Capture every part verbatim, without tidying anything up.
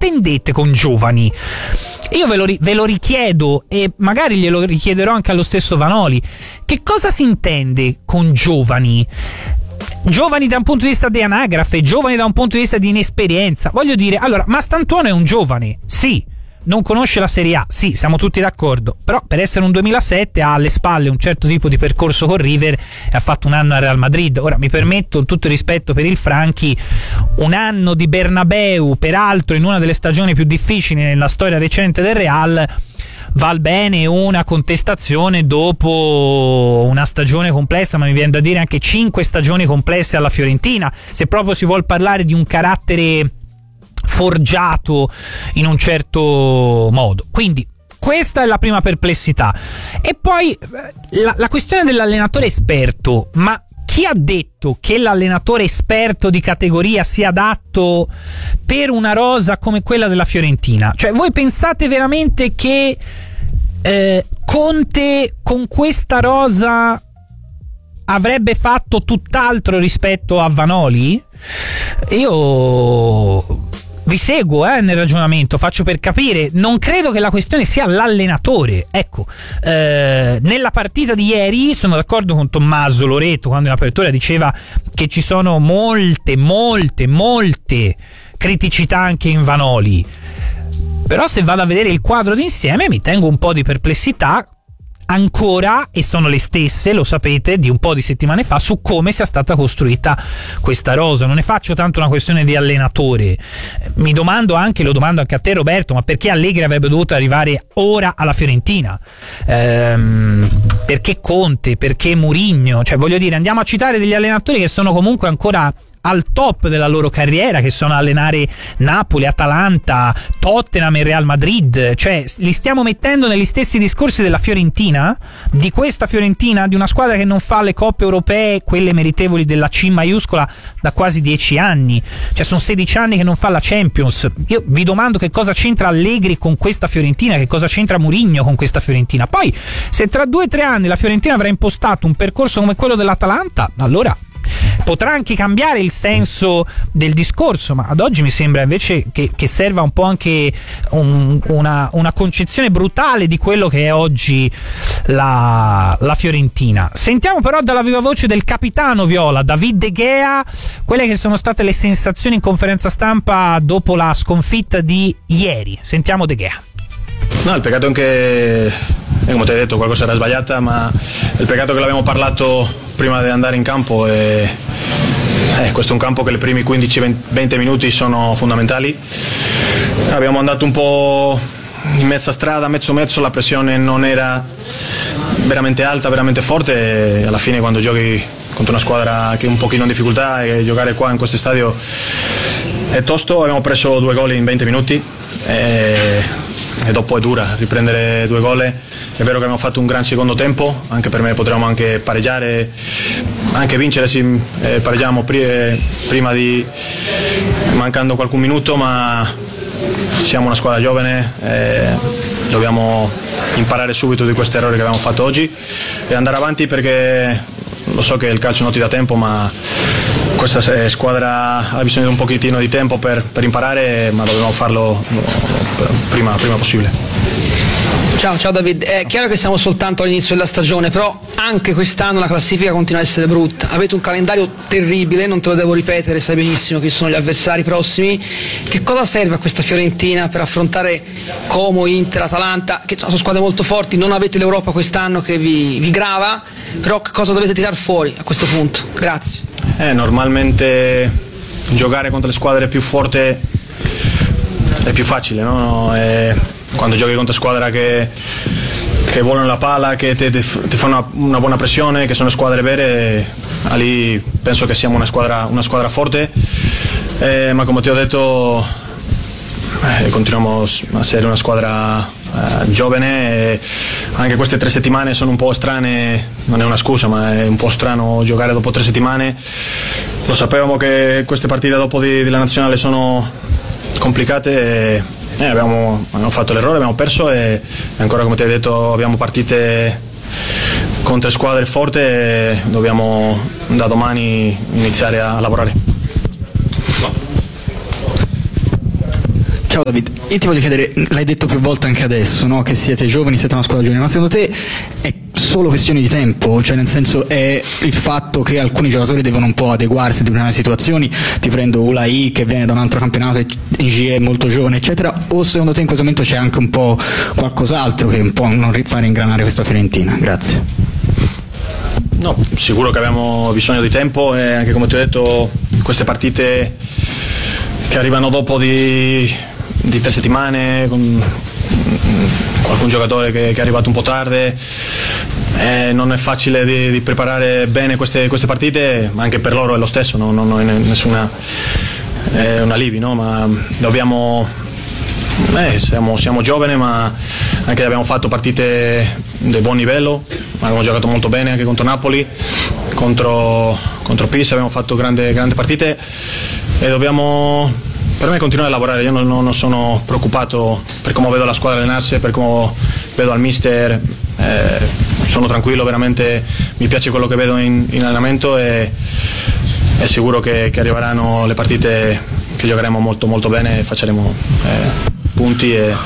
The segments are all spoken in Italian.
intendete con giovani? Io ve lo, ve lo richiedo e magari glielo richiederò anche allo stesso Vanoli. Che cosa si intende con giovani? Giovani da un punto di vista di anagrafe, giovani da un punto di vista di inesperienza. Voglio dire, allora, Mastantuono è un giovane, sì. Non conosce la Serie A, sì, siamo tutti d'accordo, però per essere un duemilasette ha alle spalle un certo tipo di percorso con River e ha fatto un anno al Real Madrid. Ora mi permetto, tutto il rispetto per il Franchi, un anno di Bernabeu, peraltro in una delle stagioni più difficili nella storia recente del Real, val bene una contestazione dopo una stagione complessa, ma mi viene da dire anche cinque stagioni complesse alla Fiorentina, se proprio si vuol parlare di un carattere forgiato in un certo modo. Quindi questa è la prima perplessità. E poi la, la questione dell'allenatore esperto. Ma chi ha detto che l'allenatore esperto di categoria sia adatto per una rosa come quella della Fiorentina? Cioè, voi pensate veramente che eh, Conte con questa rosa avrebbe fatto tutt'altro rispetto a Vanoli? Io vi seguo eh, nel ragionamento, faccio per capire. Non credo che la questione sia l'allenatore. Ecco, eh, nella partita di ieri sono d'accordo con Tommaso Loreto quando in apertura diceva che ci sono molte, molte, molte criticità anche in Vanoli. Però se vado a vedere il quadro d'insieme mi tengo un po' di perplessità ancora, e sono le stesse, lo sapete, di un po' di settimane fa, su come sia stata costruita questa rosa. Non ne faccio tanto una questione di allenatore, mi domando anche, lo domando anche a te Roberto, ma perché Allegri avrebbe dovuto arrivare ora alla Fiorentina? Ehm, perché Conte, perché Mourinho? Cioè, voglio dire, andiamo a citare degli allenatori che sono comunque ancora al top della loro carriera, che sono a allenare Napoli, Atalanta, Tottenham e Real Madrid. Cioè, li stiamo mettendo negli stessi discorsi della Fiorentina, di questa Fiorentina, di una squadra che non fa le coppe europee, quelle meritevoli della C maiuscola, da quasi dieci anni. Cioè, sono sedici anni che non fa la Champions. Io vi domando che cosa c'entra Allegri con questa Fiorentina, che cosa c'entra Mourinho con questa Fiorentina. Poi, se tra due o tre anni la Fiorentina avrà impostato un percorso come quello dell'Atalanta, allora potrà anche cambiare il senso del discorso, ma ad oggi mi sembra invece che, che serva un po' anche un, una, una concezione brutale di quello che è oggi la, la Fiorentina. Sentiamo però dalla viva voce del capitano viola, David De Gea, quelle che sono state le sensazioni in conferenza stampa dopo la sconfitta di ieri. Sentiamo De Gea. No, il peccato è che, come ti hai detto, qualcosa era sbagliata, ma il peccato è che l'abbiamo parlato prima di andare in campo e eh, questo è un campo che i primi quindici venti minuti sono fondamentali. Abbiamo andato un po' in mezza strada, mezzo mezzo, la pressione non era veramente alta, veramente forte, e alla fine quando giochi contro una squadra che è un pochino in difficoltà e giocare qua in questo stadio è tosto. Abbiamo preso due gol in venti minuti e, e dopo è dura riprendere due gol. È vero che abbiamo fatto un gran secondo tempo, anche per me potremmo anche pareggiare, anche vincere se eh, pareggiamo pri- prima di mancando qualche minuto, ma siamo una squadra giovane, eh, dobbiamo imparare subito di questo errore che abbiamo fatto oggi e andare avanti, perché lo so che il calcio non ti dà tempo, ma questa squadra ha bisogno di un pochettino di tempo per, per imparare, ma dobbiamo farlo prima, prima possibile. Ciao, ciao David, è chiaro che siamo soltanto all'inizio della stagione, però anche quest'anno la classifica continua a essere brutta. Avete un calendario terribile, non te lo devo ripetere, sai benissimo chi sono gli avversari prossimi. Che cosa serve a questa Fiorentina per affrontare Como, Inter, Atalanta, che sono squadre molto forti? Non avete l'Europa quest'anno che vi, vi grava, però che cosa dovete tirare fuori a questo punto? Grazie. Eh, normalmente giocare contro le squadre più forti è più facile, no? E quando giochi contro squadre che, che volano la palla, che ti, ti fanno una, una buona pressione, che sono squadre vere, lì penso che siamo una squadra, una squadra forte, eh, ma come ti ho detto eh, continuiamo a essere una squadra eh, giovane, e anche queste tre settimane sono un po' strane, non è una scusa, ma è un po' strano giocare dopo tre settimane. Lo sapevamo che queste partite dopo di, della nazionale sono complicate e, Eh, abbiamo, abbiamo fatto l'errore, abbiamo perso e ancora, come ti hai detto, abbiamo partite contro squadre forti e dobbiamo da domani iniziare a lavorare. Ciao David, io ti voglio chiedere, l'hai detto più volte anche adesso, no? Che siete giovani, siete una squadra giovane, ma secondo te è solo questione di tempo? Cioè, nel senso, è il fatto che alcuni giocatori devono un po' adeguarsi a determinate situazioni, ti prendo Ulai che viene da un altro campionato, in G è molto giovane eccetera, o secondo te in questo momento c'è anche un po' qualcos'altro che un po' non fare ingranare questa Fiorentina? Grazie. No, sicuro che abbiamo bisogno di tempo e anche come ti ho detto queste partite che arrivano dopo di, di tre settimane con qualcun giocatore che, che è arrivato un po' tardi, eh, non è facile di, di preparare bene queste, queste partite, ma anche per loro è lo stesso, no? Non è nessuna è un alibi, no? Ma dobbiamo eh, siamo, siamo giovani, ma anche abbiamo fatto partite di buon livello, abbiamo giocato molto bene anche contro Napoli, contro, contro Pisa abbiamo fatto grandi grandi partite e dobbiamo per me continuare a lavorare. Io non, non sono preoccupato per come vedo la squadra allenarsi, per come vedo al mister, eh, sono tranquillo, veramente mi piace quello che vedo in, in allenamento e è sicuro che, che arriveranno le partite che giocheremo molto molto bene e facciamo eh, punti e,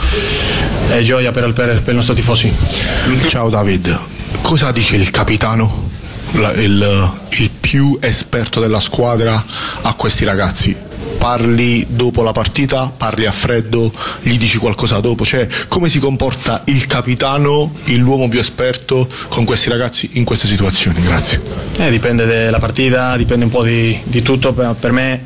e gioia per, per, per i nostri tifosi. Ciao David, cosa dice il capitano, la, il, il più esperto della squadra a questi ragazzi? Parli dopo la partita, parli a freddo, gli dici qualcosa dopo, cioè come si comporta il capitano, l'uomo più esperto con questi ragazzi in queste situazioni? Grazie. Eh, dipende dalla partita, dipende un po' di, di tutto, per, per me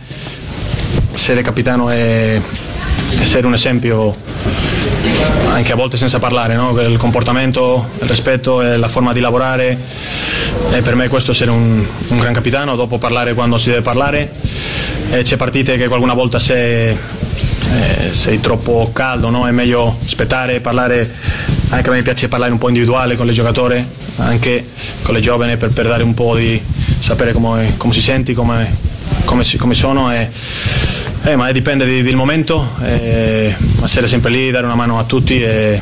essere capitano è essere un esempio anche a volte senza parlare, no? Il comportamento, il rispetto e la forma di lavorare, e per me questo è essere un, un gran capitano, dopo parlare quando si deve parlare. E c'è partite che qualcuna volta sei, eh, sei troppo caldo, no? È meglio aspettare, parlare, anche a me piace parlare un po' individuale con le giocatori, anche con le giovani, per, per dare un po' di sapere come, come si senti, come, come, si, come sono e, eh, ma dipende di, del momento, eh, ma essere sempre lì, dare una mano a tutti e,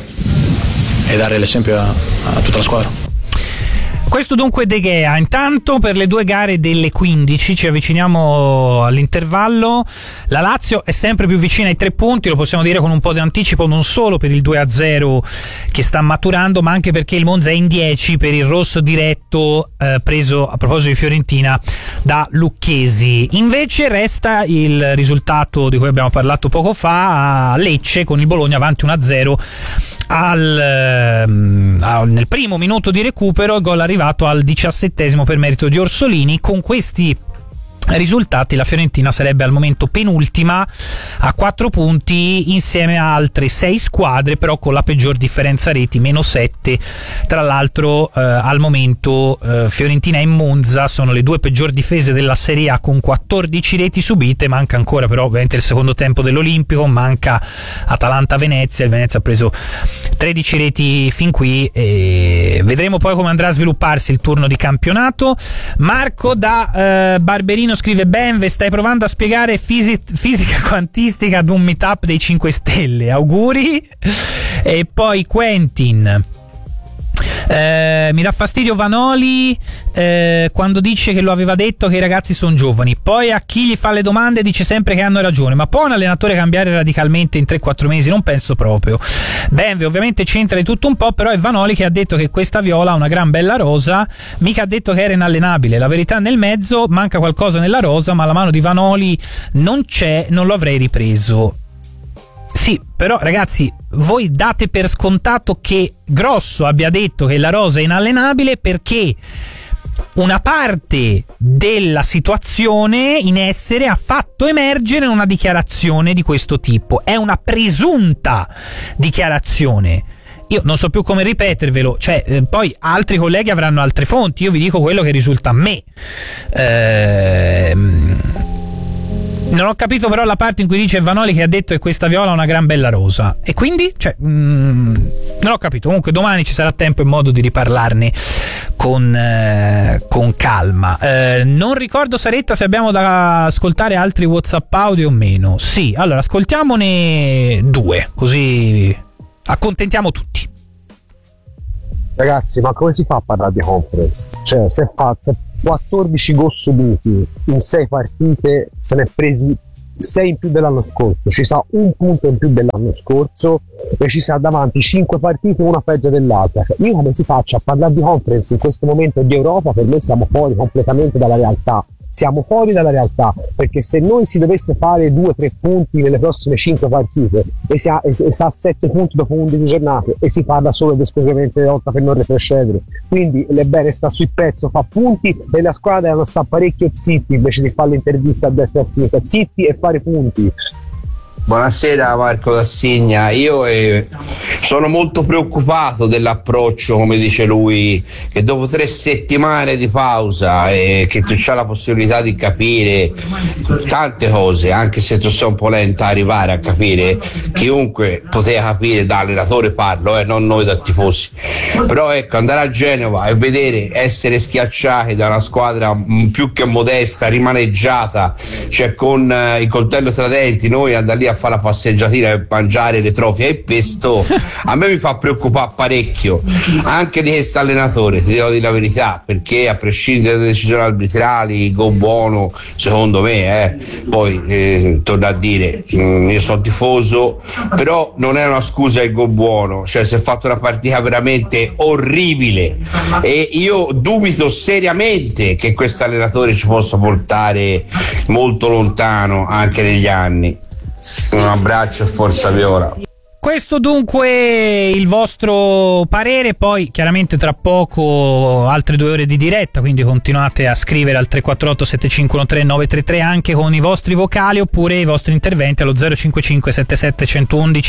e dare l'esempio a, a tutta la squadra. Questo dunque De Gea. Intanto per le due gare delle quindici ci avviciniamo all'intervallo. La Lazio è sempre più vicina ai tre punti, lo possiamo dire con un po' di anticipo, non solo per il due a zero che sta maturando, ma anche perché il Monza è in dieci per il rosso diretto eh, preso, a proposito di Fiorentina, da Lucchesi. Invece resta il risultato di cui abbiamo parlato poco fa a Lecce, con il Bologna avanti uno a zero al, al, nel primo minuto di recupero, il gol arrivato al diciassettesimo per merito di Orsolini. Con questi risultati la Fiorentina sarebbe al momento penultima a quattro punti insieme a altre sei squadre, però con la peggior differenza reti, meno sette. Tra l'altro eh, al momento eh, Fiorentina e Monza sono le due peggior difese della Serie A con quattordici reti subite. Manca ancora però ovviamente il secondo tempo dell'Olimpico, manca Atalanta-Venezia, il Venezia ha preso tredici reti fin qui e vedremo poi come andrà a svilupparsi il turno di campionato. Marco da eh, Barberino scrive: Benve, stai provando a spiegare fisi- fisica quantistica ad un meetup dei cinque Stelle, auguri. E poi Quentin: Eh, mi dà fastidio Vanoli eh, quando dice che lo aveva detto che i ragazzi sono giovani, poi a chi gli fa le domande dice sempre che hanno ragione, ma può un allenatore cambiare radicalmente in tre quattro mesi? Non penso proprio. Benve ovviamente c'entra di tutto un po', però è Vanoli che ha detto che questa Viola ha una gran bella rosa, mica ha detto che era inallenabile. La verità nel mezzo, manca qualcosa nella rosa, ma la mano di Vanoli non c'è, non lo avrei ripreso. Sì, però ragazzi, voi date per scontato che Grosso abbia detto che la rosa è inallenabile perché una parte della situazione in essere ha fatto emergere una dichiarazione di questo tipo. È una presunta dichiarazione. Io non so più come ripetervelo, cioè eh, poi altri colleghi avranno altre fonti, io vi dico quello che risulta a me. Ehm... Non ho capito però la parte in cui dice Vanoli che ha detto che questa Viola ha una gran bella rosa. E quindi? Cioè, mm, non ho capito. Comunque domani ci sarà tempo e modo di riparlarne con, eh, con calma. Eh, non ricordo, Saretta, se abbiamo da ascoltare altri WhatsApp audio o meno. Sì, allora ascoltiamone due, così accontentiamo tutti. Ragazzi, ma come si fa a parlare di conference? Cioè, se fa... Se quattordici gol subiti in sei partite, se ne è presi sei in più dell'anno scorso, ci sa un punto in più dell'anno scorso e ci sa davanti cinque partite, una peggio dell'altra. Cioè, io come si faccia a parlare di conference in questo momento di Europa? Per me siamo fuori completamente dalla realtà. Siamo fuori dalla realtà, perché se noi si dovesse fare due o tre punti nelle prossime cinque partite e si ha, e si ha sette punti dopo undici giornate e si parla solo ed esclusivamente di lotta per non retrocedere, quindi l'Ebbene sta sul pezzo, fa punti e la squadra devono stare parecchio zitti invece di fare l'intervista a destra e a sinistra, zitti e fare punti. Buonasera Marco D'Assigna, io eh, sono molto preoccupato dell'approccio, come dice lui, che dopo tre settimane di pausa e eh, che tu c'hai la possibilità di capire tante cose, anche se tu sei un po' lenta a arrivare a capire, chiunque poteva capire, da allenatore parlo, eh, non noi da tifosi, però ecco, andare a Genova e vedere essere schiacciati da una squadra mh, più che modesta, rimaneggiata, cioè con eh, il coltello tra denti, noi andare lì a fare la passeggiatina e mangiare le trofie e pesto, a me mi fa preoccupare parecchio anche di questo allenatore, ti devo dire la verità, perché a prescindere dalle decisioni arbitrali, il gol buono secondo me, eh, poi eh, torno a dire, mh, io sono tifoso, però non è una scusa il gol buono, cioè si è fatto una partita veramente orribile e io dubito seriamente che questo allenatore ci possa portare molto lontano anche negli anni. Un abbraccio e forza Viola. Questo dunque il vostro parere, poi chiaramente tra poco altre due ore di diretta, quindi continuate a scrivere al tre quattro otto sette cinque uno tre nove tre tre anche con i vostri vocali oppure i vostri interventi allo zero cinque cinque sette sette uno uno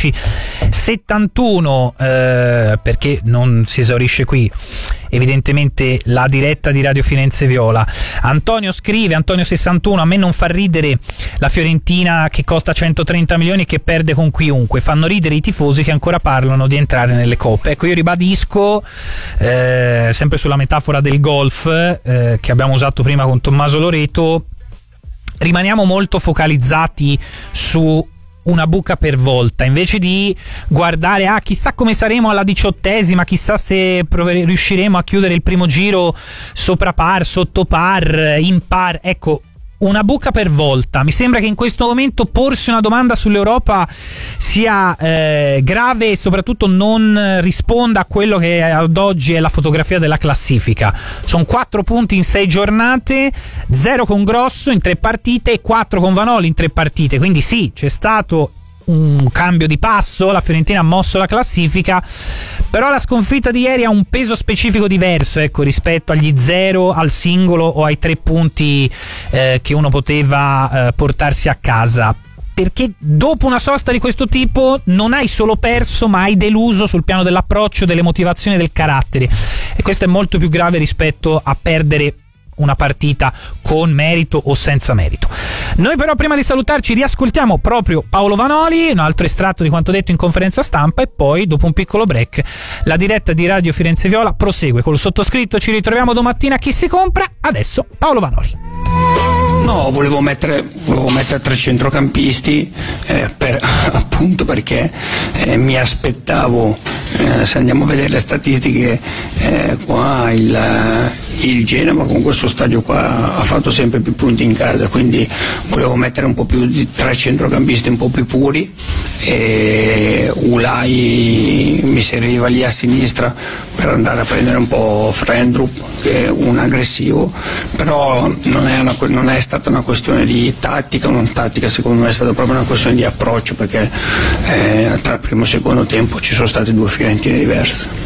settantuno, eh, perché non si esaurisce qui evidentemente la diretta di Radio Firenze Viola. Antonio scrive, Antonio sessantuno, a me non fa ridere la Fiorentina che costa centotrenta milioni e che perde con chiunque, fanno ridere i tifosi che ancora parlano di entrare nelle coppe. Ecco, io ribadisco, eh, sempre sulla metafora del golf eh, che abbiamo usato prima con Tommaso Loreto, rimaniamo molto focalizzati su una buca per volta, invece di guardare ah chissà come saremo alla diciottesima, chissà se provere, riusciremo a chiudere il primo giro sopra par, sotto par, in par. Ecco, una buca per volta. Mi sembra che in questo momento porsi una domanda sull'Europa sia eh, grave e soprattutto non risponda a quello che ad oggi è la fotografia della classifica. Sono quattro punti in sei giornate, zero con Grosso in tre partite e quattro con Vanoli in tre partite, quindi sì, c'è stato un cambio di passo, la Fiorentina ha mosso la classifica, però la sconfitta di ieri ha un peso specifico diverso, ecco, rispetto agli zero al singolo o ai tre punti eh, che uno poteva eh, portarsi a casa, perché dopo una sosta di questo tipo non hai solo perso ma hai deluso sul piano dell'approccio, delle motivazioni, del carattere, e questo è molto più grave rispetto a perdere una partita con merito o senza merito. Noi però prima di salutarci riascoltiamo proprio Paolo Vanoli, un altro estratto di quanto detto in conferenza stampa, e poi dopo un piccolo break la diretta di Radio Firenze Viola prosegue. Col sottoscritto ci ritroviamo domattina a Chi si compra. Adesso Paolo Vanoli. No, volevo mettere, volevo mettere tre centrocampisti eh, per, appunto perché eh, mi aspettavo, eh, se andiamo a vedere le statistiche, eh, qua il, il Genova con questo stadio qua ha fatto sempre più punti in casa, quindi volevo mettere un po' più di tre centrocampisti un po' più puri, e Ulai mi serviva lì a sinistra per andare a prendere un po' Frendrup, che è un aggressivo, però non è, una, non è stata una questione di tattica o non tattica, secondo me è stata proprio una questione di approccio, perché eh, tra il primo e il secondo tempo ci sono state due Fiorentine diverse.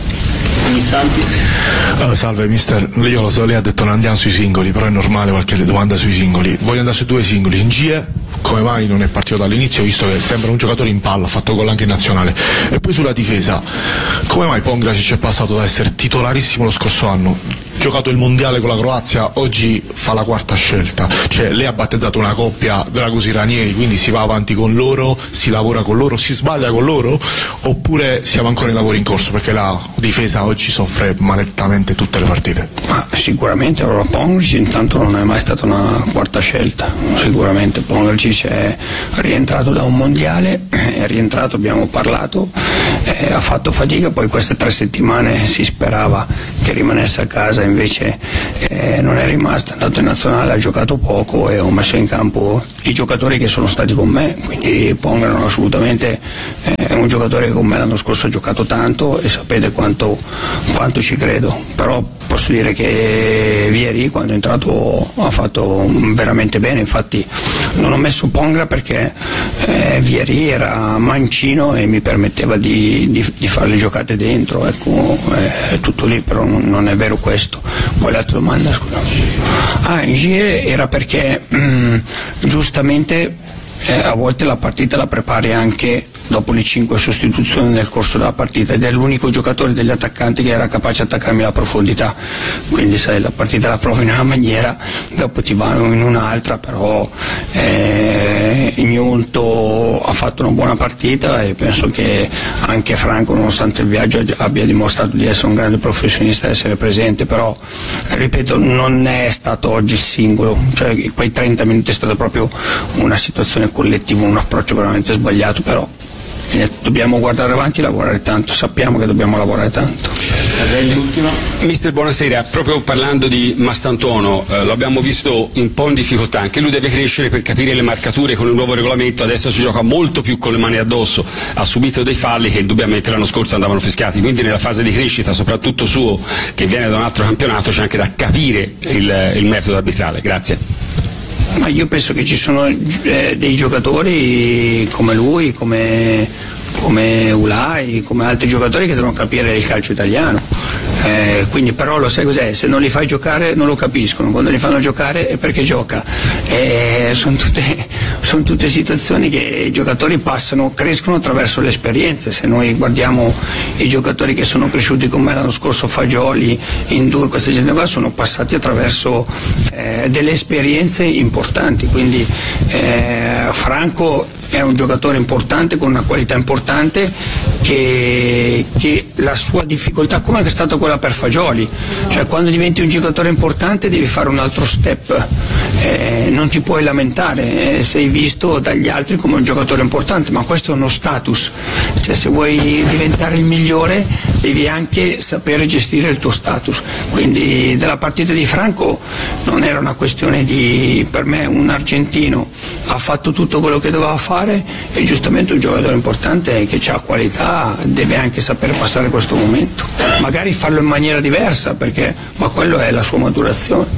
Uh, salve mister, io lo so, lei ha detto non andiamo sui singoli, però è normale qualche domanda sui singoli. Voglio andare su due singoli. In G E come mai non è partito dall'inizio, visto che sembra un giocatore in palla, ha fatto gol anche in nazionale? E poi sulla difesa, come mai Pongrasic è passato da essere titolarissimo lo scorso anno, giocato il mondiale con la Croazia, oggi fa la quarta scelta? Cioè lei ha battezzato una coppia Dragosi-Ranieri, quindi si va avanti con loro, si lavora con loro, si sbaglia con loro, oppure siamo ancora in lavoro in corso, perché la difesa oggi soffre malettamente tutte le partite? Ma sicuramente allora Pongrasic intanto non è mai stata una quarta scelta, sicuramente Pongrasic è rientrato da un mondiale, è rientrato, abbiamo parlato, eh, ha fatto fatica, poi queste tre settimane si sperava che rimanesse a casa, invece invece eh, non è rimasto, è andato in nazionale, ha giocato poco e ho messo in campo i giocatori che sono stati con me, quindi Pongra assolutamente eh, è un giocatore che con me l'anno scorso ha giocato tanto e sapete quanto, quanto ci credo, però posso dire che Vieri quando è entrato ha fatto veramente bene, infatti non ho messo Pongra perché eh, Vieri era mancino e mi permetteva di, di, di fare le giocate dentro, ecco, è tutto lì, però non, non è vero questo. Poi l'altra domanda, scusa. Ah, Ngie era perché mh, giustamente eh, a volte la partita la prepari anche dopo le cinque sostituzioni nel corso della partita ed è l'unico giocatore degli attaccanti che era capace di attaccarmi la profondità, quindi sai, la partita la provi in una maniera, dopo ti vanno in un'altra, però eh, Ignolto ha fatto una buona partita e penso che anche Franco, nonostante il viaggio, abbia dimostrato di essere un grande professionista, essere presente, però ripeto, non è stato oggi singolo, cioè quei trenta minuti è stata proprio una situazione collettiva, un approccio veramente sbagliato, però eh, dobbiamo guardare avanti e lavorare tanto, sappiamo che dobbiamo lavorare tanto. Mister, buonasera, proprio parlando di Mastantuono, eh, lo abbiamo visto un po' in difficoltà, anche lui deve crescere per capire le marcature con il nuovo regolamento, adesso si gioca molto più con le mani addosso, ha subito dei falli che indubbiamente l'anno scorso andavano fischiati, quindi nella fase di crescita, soprattutto suo, che viene da un altro campionato, c'è anche da capire il, il metodo arbitrale. Grazie. Ma io penso che ci sono eh, dei giocatori come lui, come, come Ulai, come altri giocatori che devono capire il calcio italiano. Eh, quindi però lo sai cos'è? Se non li fai giocare non lo capiscono, quando li fanno giocare è perché gioca. Eh, sono tutte, son tutte situazioni che i giocatori passano, crescono attraverso le esperienze. Se noi guardiamo i giocatori che sono cresciuti con me l'anno scorso, Fagioli, Indur, questa gente qua, sono passati attraverso eh, delle esperienze importanti, quindi eh, Franco è un giocatore importante con una qualità importante che, che la sua difficoltà, come è stata quella per Fagioli, cioè quando diventi un giocatore importante devi fare un altro step, eh, non ti puoi lamentare, eh, sei visto dagli altri come un giocatore importante, ma questo è uno status, cioè se vuoi diventare il migliore devi anche sapere gestire il tuo status, quindi della partita di Franco non era una questione di, per me un argentino ha fatto tutto quello che doveva fare e giustamente un giocatore importante che ha qualità deve anche saper passare questo momento, magari farlo in maniera diversa, perché ma quello è la sua maturazione.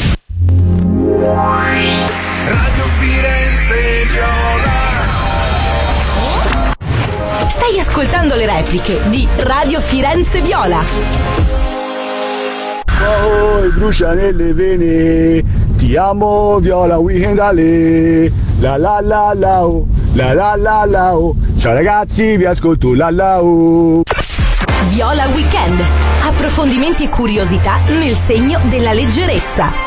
Radio Firenze Viola. Stai ascoltando le repliche di Radio Firenze Viola. Oh, brucia nelle vene, ti amo Viola Weekend Ale, la la la la oh, la la la la oh. Ciao ragazzi, vi ascolto la la oh. Viola Weekend, approfondimenti e curiosità nel segno della leggerezza.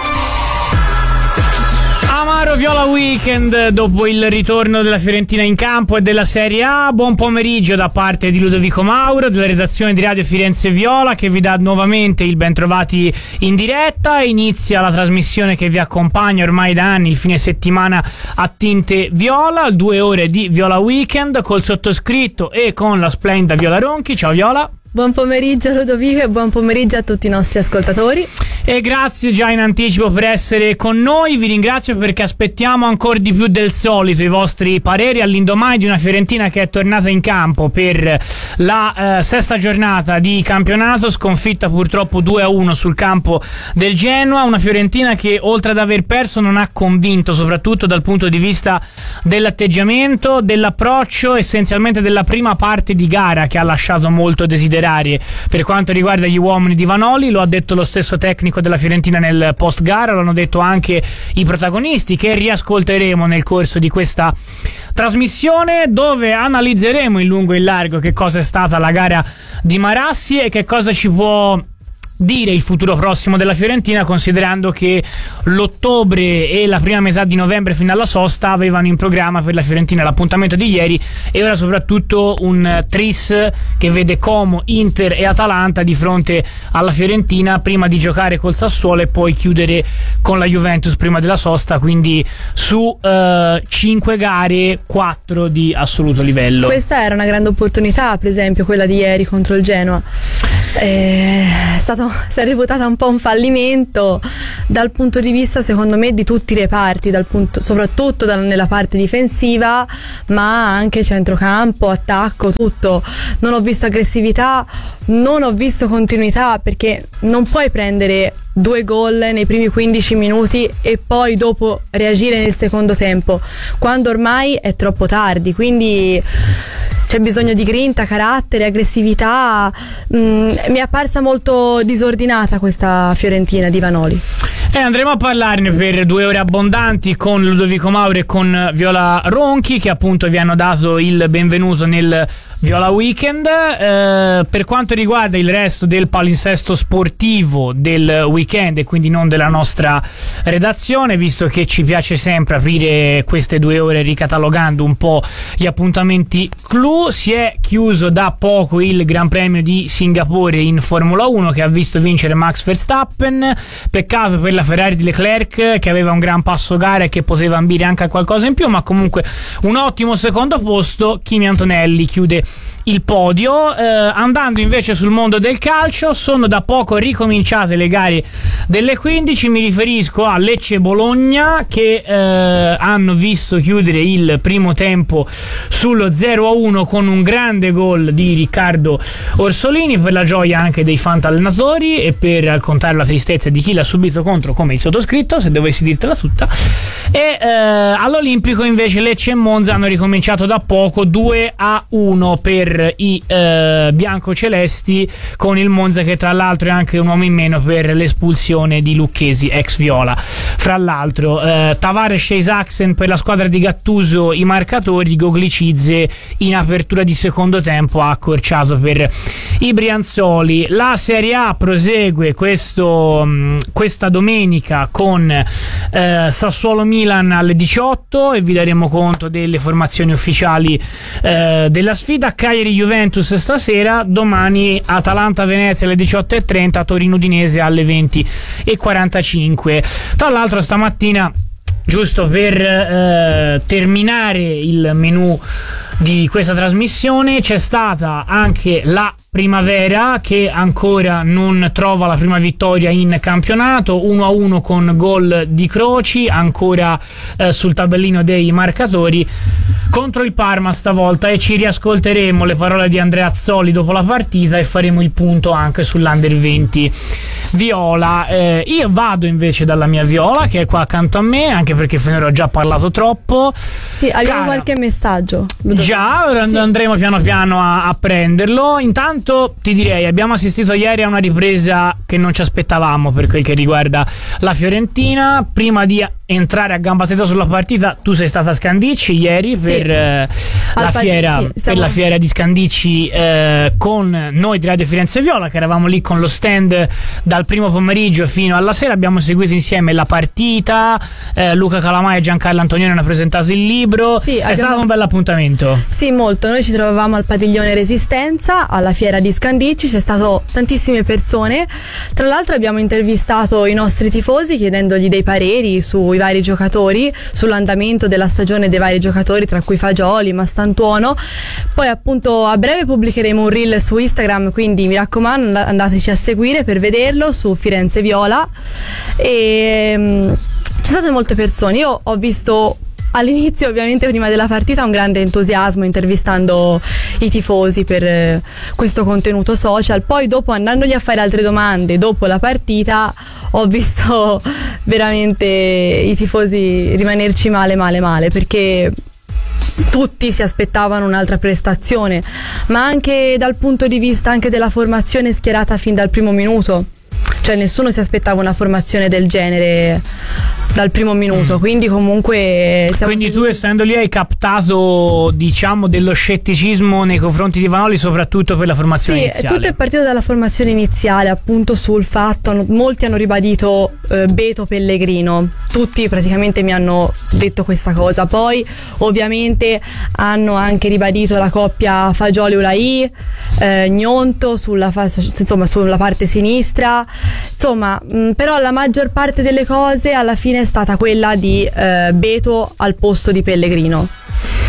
Amaro Viola Weekend dopo il ritorno della Fiorentina in campo e della Serie A. Buon pomeriggio da parte di Ludovico Mauro della redazione di Radio Firenze Viola, che vi dà nuovamente il bentrovati in diretta. Inizia la trasmissione che vi accompagna ormai da anni, il fine settimana a tinte viola, due ore di Viola Weekend col sottoscritto e con la splendida Viola Ronchi. Ciao Viola. Buon pomeriggio Ludovico e buon pomeriggio a tutti i nostri ascoltatori. E grazie già in anticipo per essere con noi, vi ringrazio perché aspettiamo ancora di più del solito i vostri pareri all'indomani di una Fiorentina che è tornata in campo per la eh, sesta giornata di campionato, sconfitta purtroppo due a uno sul campo del Genoa, una Fiorentina che oltre ad aver perso non ha convinto, soprattutto dal punto di vista dell'atteggiamento, dell'approccio, essenzialmente della prima parte di gara che ha lasciato molto desiderare per quanto riguarda gli uomini di Vanoli. Lo ha detto lo stesso tecnico della Fiorentina nel post gara, lo hanno detto anche i protagonisti che riascolteremo nel corso di questa trasmissione, dove analizzeremo in lungo e in largo che cosa è stata la gara di Marassi e che cosa ci può dire il futuro prossimo della Fiorentina, considerando che l'ottobre e la prima metà di novembre fino alla sosta avevano in programma per la Fiorentina l'appuntamento di ieri e ora soprattutto un tris che vede Como, Inter e Atalanta di fronte alla Fiorentina prima di giocare col Sassuolo e poi chiudere con la Juventus prima della sosta, quindi su eh, cinque gare quattro di assoluto livello. Questa era una grande opportunità, per esempio quella di ieri contro il Genoa. è stato, si è reputata un po' un fallimento dal punto di vista, secondo me, di tutti i reparti, dal punto, soprattutto dal, nella parte difensiva, ma anche centrocampo, attacco, tutto. Non ho visto aggressività, non ho visto continuità, perché non puoi prendere due gol nei primi quindici minuti e poi dopo reagire nel secondo tempo, quando ormai è troppo tardi. Quindi c'è bisogno di grinta, carattere, aggressività. Mm, mi è apparsa molto disordinata questa Fiorentina di Vanoli. E andremo a parlarne per due ore abbondanti con Ludovico Mauro e con Viola Ronchi, che appunto vi hanno dato il benvenuto nel Viola Weekend. Eh, per quanto riguarda il resto del palinsesto sportivo del weekend, e quindi non della nostra redazione, visto che ci piace sempre aprire queste due ore ricatalogando un po' gli appuntamenti clou, si è chiuso da poco il Gran Premio di Singapore in Formula uno, che ha visto vincere Max Verstappen. Peccato per la Ferrari di Leclerc, che aveva un gran passo gara e che poteva ambire anche a qualcosa in più, ma comunque un ottimo secondo posto. Kimi Antonelli chiude il podio. Eh, andando invece sul mondo del calcio, sono da poco ricominciate le gare delle quindici. Mi riferisco a Lecce e Bologna, che eh, hanno visto chiudere il primo tempo sullo zero a uno con un grande gol di Riccardo Orsolini, per la gioia anche dei fantallenatori e per raccontare la tristezza di chi l'ha subito contro, come il sottoscritto, se dovessi dirtela tutta. E eh, all'Olimpico invece Lecce e Monza hanno ricominciato da poco, due a uno per i eh, biancocelesti, con il Monza che tra l'altro è anche un uomo in meno per l'espulsione di Lucchesi, ex Viola. Fra l'altro eh, Tavares e Isaacsen per la squadra di Gattuso i marcatori, Goglicizze in apertura di secondo tempo ha accorciato per i Brianzoli. La Serie A prosegue questo, mh, questa domenica con eh, Sassuolo-Milan alle diciotto, e vi daremo conto delle formazioni ufficiali eh, della sfida. Cagliari-Juventus stasera, domani Atalanta-Venezia alle diciotto e trenta, Torino-Udinese alle venti e quarantacinque. Tra l'altro stamattina, giusto per eh, terminare il menù di questa trasmissione, c'è stata anche la Primavera, che ancora non trova la prima vittoria in campionato, uno a uno con gol di Croci, ancora eh, sul tabellino dei marcatori, contro il Parma stavolta, e ci riascolteremo le parole di Andrea Azzoli dopo la partita e faremo il punto anche sull'Under venti Viola. Eh, io vado invece dalla mia Viola, che è qua accanto a me, anche perché finora ho già parlato troppo. Sì, abbiamo Cara, qualche messaggio. Già, sì. Andremo piano piano a, a prenderlo. Intanto ti direi, abbiamo assistito ieri a una ripresa che non ci aspettavamo per quel che riguarda la Fiorentina. Prima di entrare a gamba tesa sulla partita, tu sei stata a Scandicci ieri, sì, per, eh, la, fiera, sì, siamo... per la fiera di Scandicci eh, con noi di Radio Firenze Viola, che eravamo lì con lo stand dal primo pomeriggio fino alla sera. Abbiamo seguito insieme la partita, eh, Luca Calamai e Giancarlo Antonioni hanno presentato il libro, sì, è abbiamo... stato un bel appuntamento. Sì, molto. Noi ci trovavamo al padiglione Resistenza alla fiera di Scandicci, c'è stato tantissime persone. Tra l'altro abbiamo intervistato i nostri tifosi chiedendogli dei pareri sui vari giocatori, sull'andamento della stagione dei vari giocatori, tra cui Fagioli, Mastantuono. Poi appunto a breve pubblicheremo un reel su Instagram, quindi mi raccomando andateci a seguire per vederlo, su Firenze Viola. E um, ci sono state molte persone. Io ho visto all'inizio, ovviamente prima della partita, un grande entusiasmo intervistando i tifosi per eh, questo contenuto social. Poi dopo, andandogli a fare altre domande dopo la partita, ho visto veramente i tifosi rimanerci male male male, perché tutti si aspettavano un'altra prestazione, ma anche dal punto di vista anche della formazione schierata fin dal primo minuto. Cioè nessuno si aspettava una formazione del genere dal primo minuto, quindi comunque quindi tu, essendo lì, hai captato, diciamo, dello scetticismo nei confronti di Vanoli, soprattutto per la formazione sì, iniziale. Tutto è partito dalla formazione iniziale, appunto sul fatto, molti hanno ribadito eh, Beto Pellegrino, tutti praticamente mi hanno detto questa cosa. Poi ovviamente hanno anche ribadito la coppia Fagioli-Ulai, eh, Gnonto sulla, fa- insomma, sulla parte sinistra, insomma, mh, però la maggior parte delle cose alla fine è stata quella di eh, Beto al posto di Pellegrino.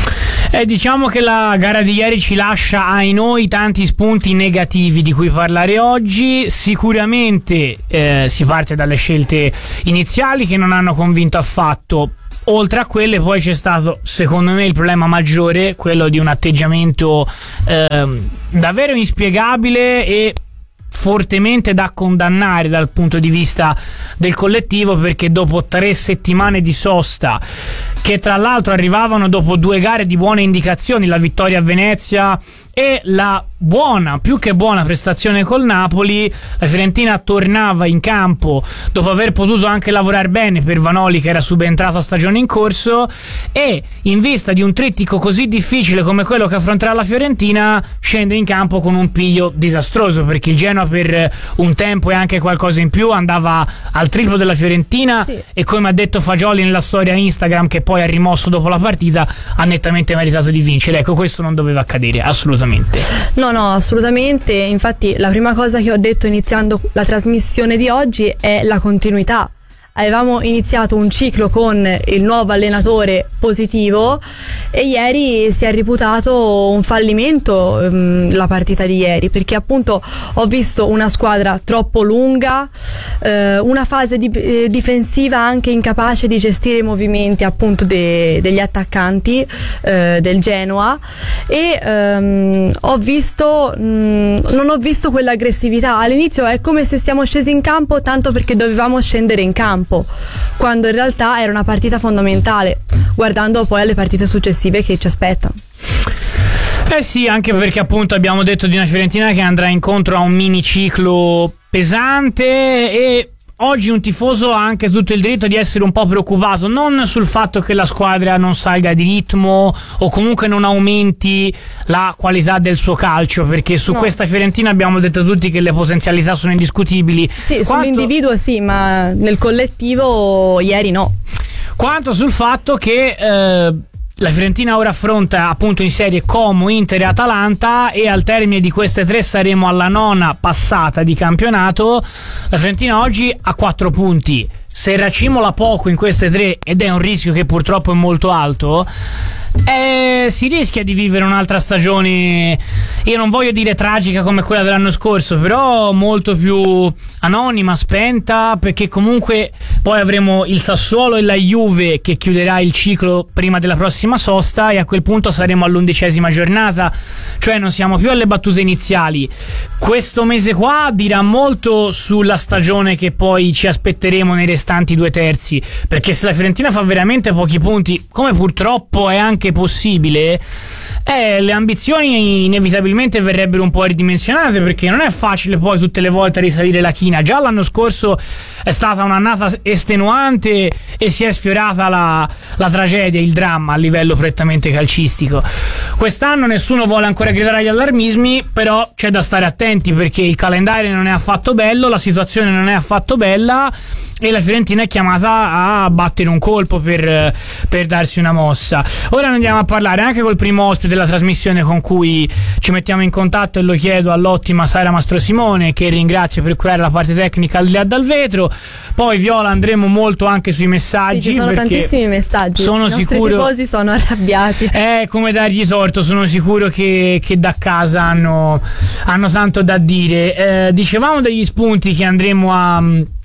Eh, diciamo che la gara di ieri ci lascia ai noi tanti spunti negativi di cui parlare oggi. Sicuramente eh, si parte dalle scelte iniziali che non hanno convinto affatto. Oltre a quelle poi c'è stato, secondo me, il problema maggiore, quello di un atteggiamento eh, davvero inspiegabile e fortemente da condannare dal punto di vista del collettivo, perché dopo tre settimane di sosta, che tra l'altro arrivavano dopo due gare di buone indicazioni, la vittoria a Venezia e la buona, più che buona prestazione col Napoli, la Fiorentina tornava in campo dopo aver potuto anche lavorare bene per Vanoli, che era subentrato a stagione in corso, e in vista di un trittico così difficile come quello che affronterà la Fiorentina scende in campo con un piglio disastroso, perché il Genoa per un tempo e anche qualcosa in più andava al triplo della Fiorentina, sì. E come ha detto Fagioli nella storia Instagram che poi ha rimosso dopo la partita, ha nettamente meritato di vincere. Ecco, questo non doveva accadere assolutamente. No, no, assolutamente. Infatti la prima cosa che ho detto iniziando la trasmissione di oggi è la continuità. Avevamo iniziato un ciclo con il nuovo allenatore positivo e ieri si è riputato un fallimento ehm, la partita di ieri, perché appunto ho visto una squadra troppo lunga, eh, una fase di, eh, difensiva anche incapace di gestire i movimenti appunto de, degli attaccanti eh, del Genoa, e ehm, ho visto mh, non ho visto quell'aggressività. All'inizio è come se siamo scesi in campo tanto perché dovevamo scendere in campo, quando in realtà era una partita fondamentale, guardando poi alle partite successive che ci aspettano. Eh sì, anche perché appunto abbiamo detto di una Fiorentina che andrà incontro a un miniciclo pesante, e oggi un tifoso ha anche tutto il diritto di essere un po' preoccupato, non sul fatto che la squadra non salga di ritmo o comunque non aumenti la qualità del suo calcio, perché su no. questa Fiorentina abbiamo detto tutti che le potenzialità sono indiscutibili. Sì, Quanto... sull'individuo sì, ma nel collettivo ieri no. Quanto sul fatto che eh, la Fiorentina ora affronta appunto in serie Como, Inter e Atalanta, e al termine di queste tre saremo alla nona passata di campionato. La Fiorentina oggi ha quattro punti. Se racimola poco in queste tre, ed è un rischio che purtroppo è molto alto, eh, si rischia di vivere un'altra stagione, io non voglio dire tragica come quella dell'anno scorso, però molto più anonima, spenta, perché comunque poi avremo il Sassuolo e la Juve che chiuderà il ciclo prima della prossima sosta, e a quel punto saremo all'undicesima giornata, cioè non siamo più alle battute iniziali. Questo mese qua dirà molto sulla stagione che poi ci aspetteremo nei restanti due terzi, perché se la Fiorentina fa veramente pochi punti, come purtroppo è anche possibile, eh, le ambizioni inevitabilmente verrebbero un po' ridimensionate, perché non è facile poi tutte le volte risalire la china. Già l'anno scorso è stata un'annata estenuante e si è sfiorata la, la tragedia, il dramma a livello prettamente calcistico. Quest'anno nessuno vuole ancora gridare agli allarmismi, però c'è da stare attenti, perché il calendario non è affatto bello, la situazione non è affatto bella, e la Fiorentina è chiamata a battere un colpo per, per darsi una mossa. Ora andiamo a parlare anche col primo ospite della trasmissione con cui ci mettiamo in contatto, e lo chiedo all'ottima Sara Mastrosimone, che ringrazio per curare la parte tecnica al di là dal vetro. Poi Viola andremo molto anche sui messaggi, sì, ci sono tantissimi messaggi, sono i sicuro, nostri tifosi sono arrabbiati, è come dargli torto, sono sicuro che, che da casa hanno, hanno tanto da dire. Eh, dicevamo degli spunti che andremo a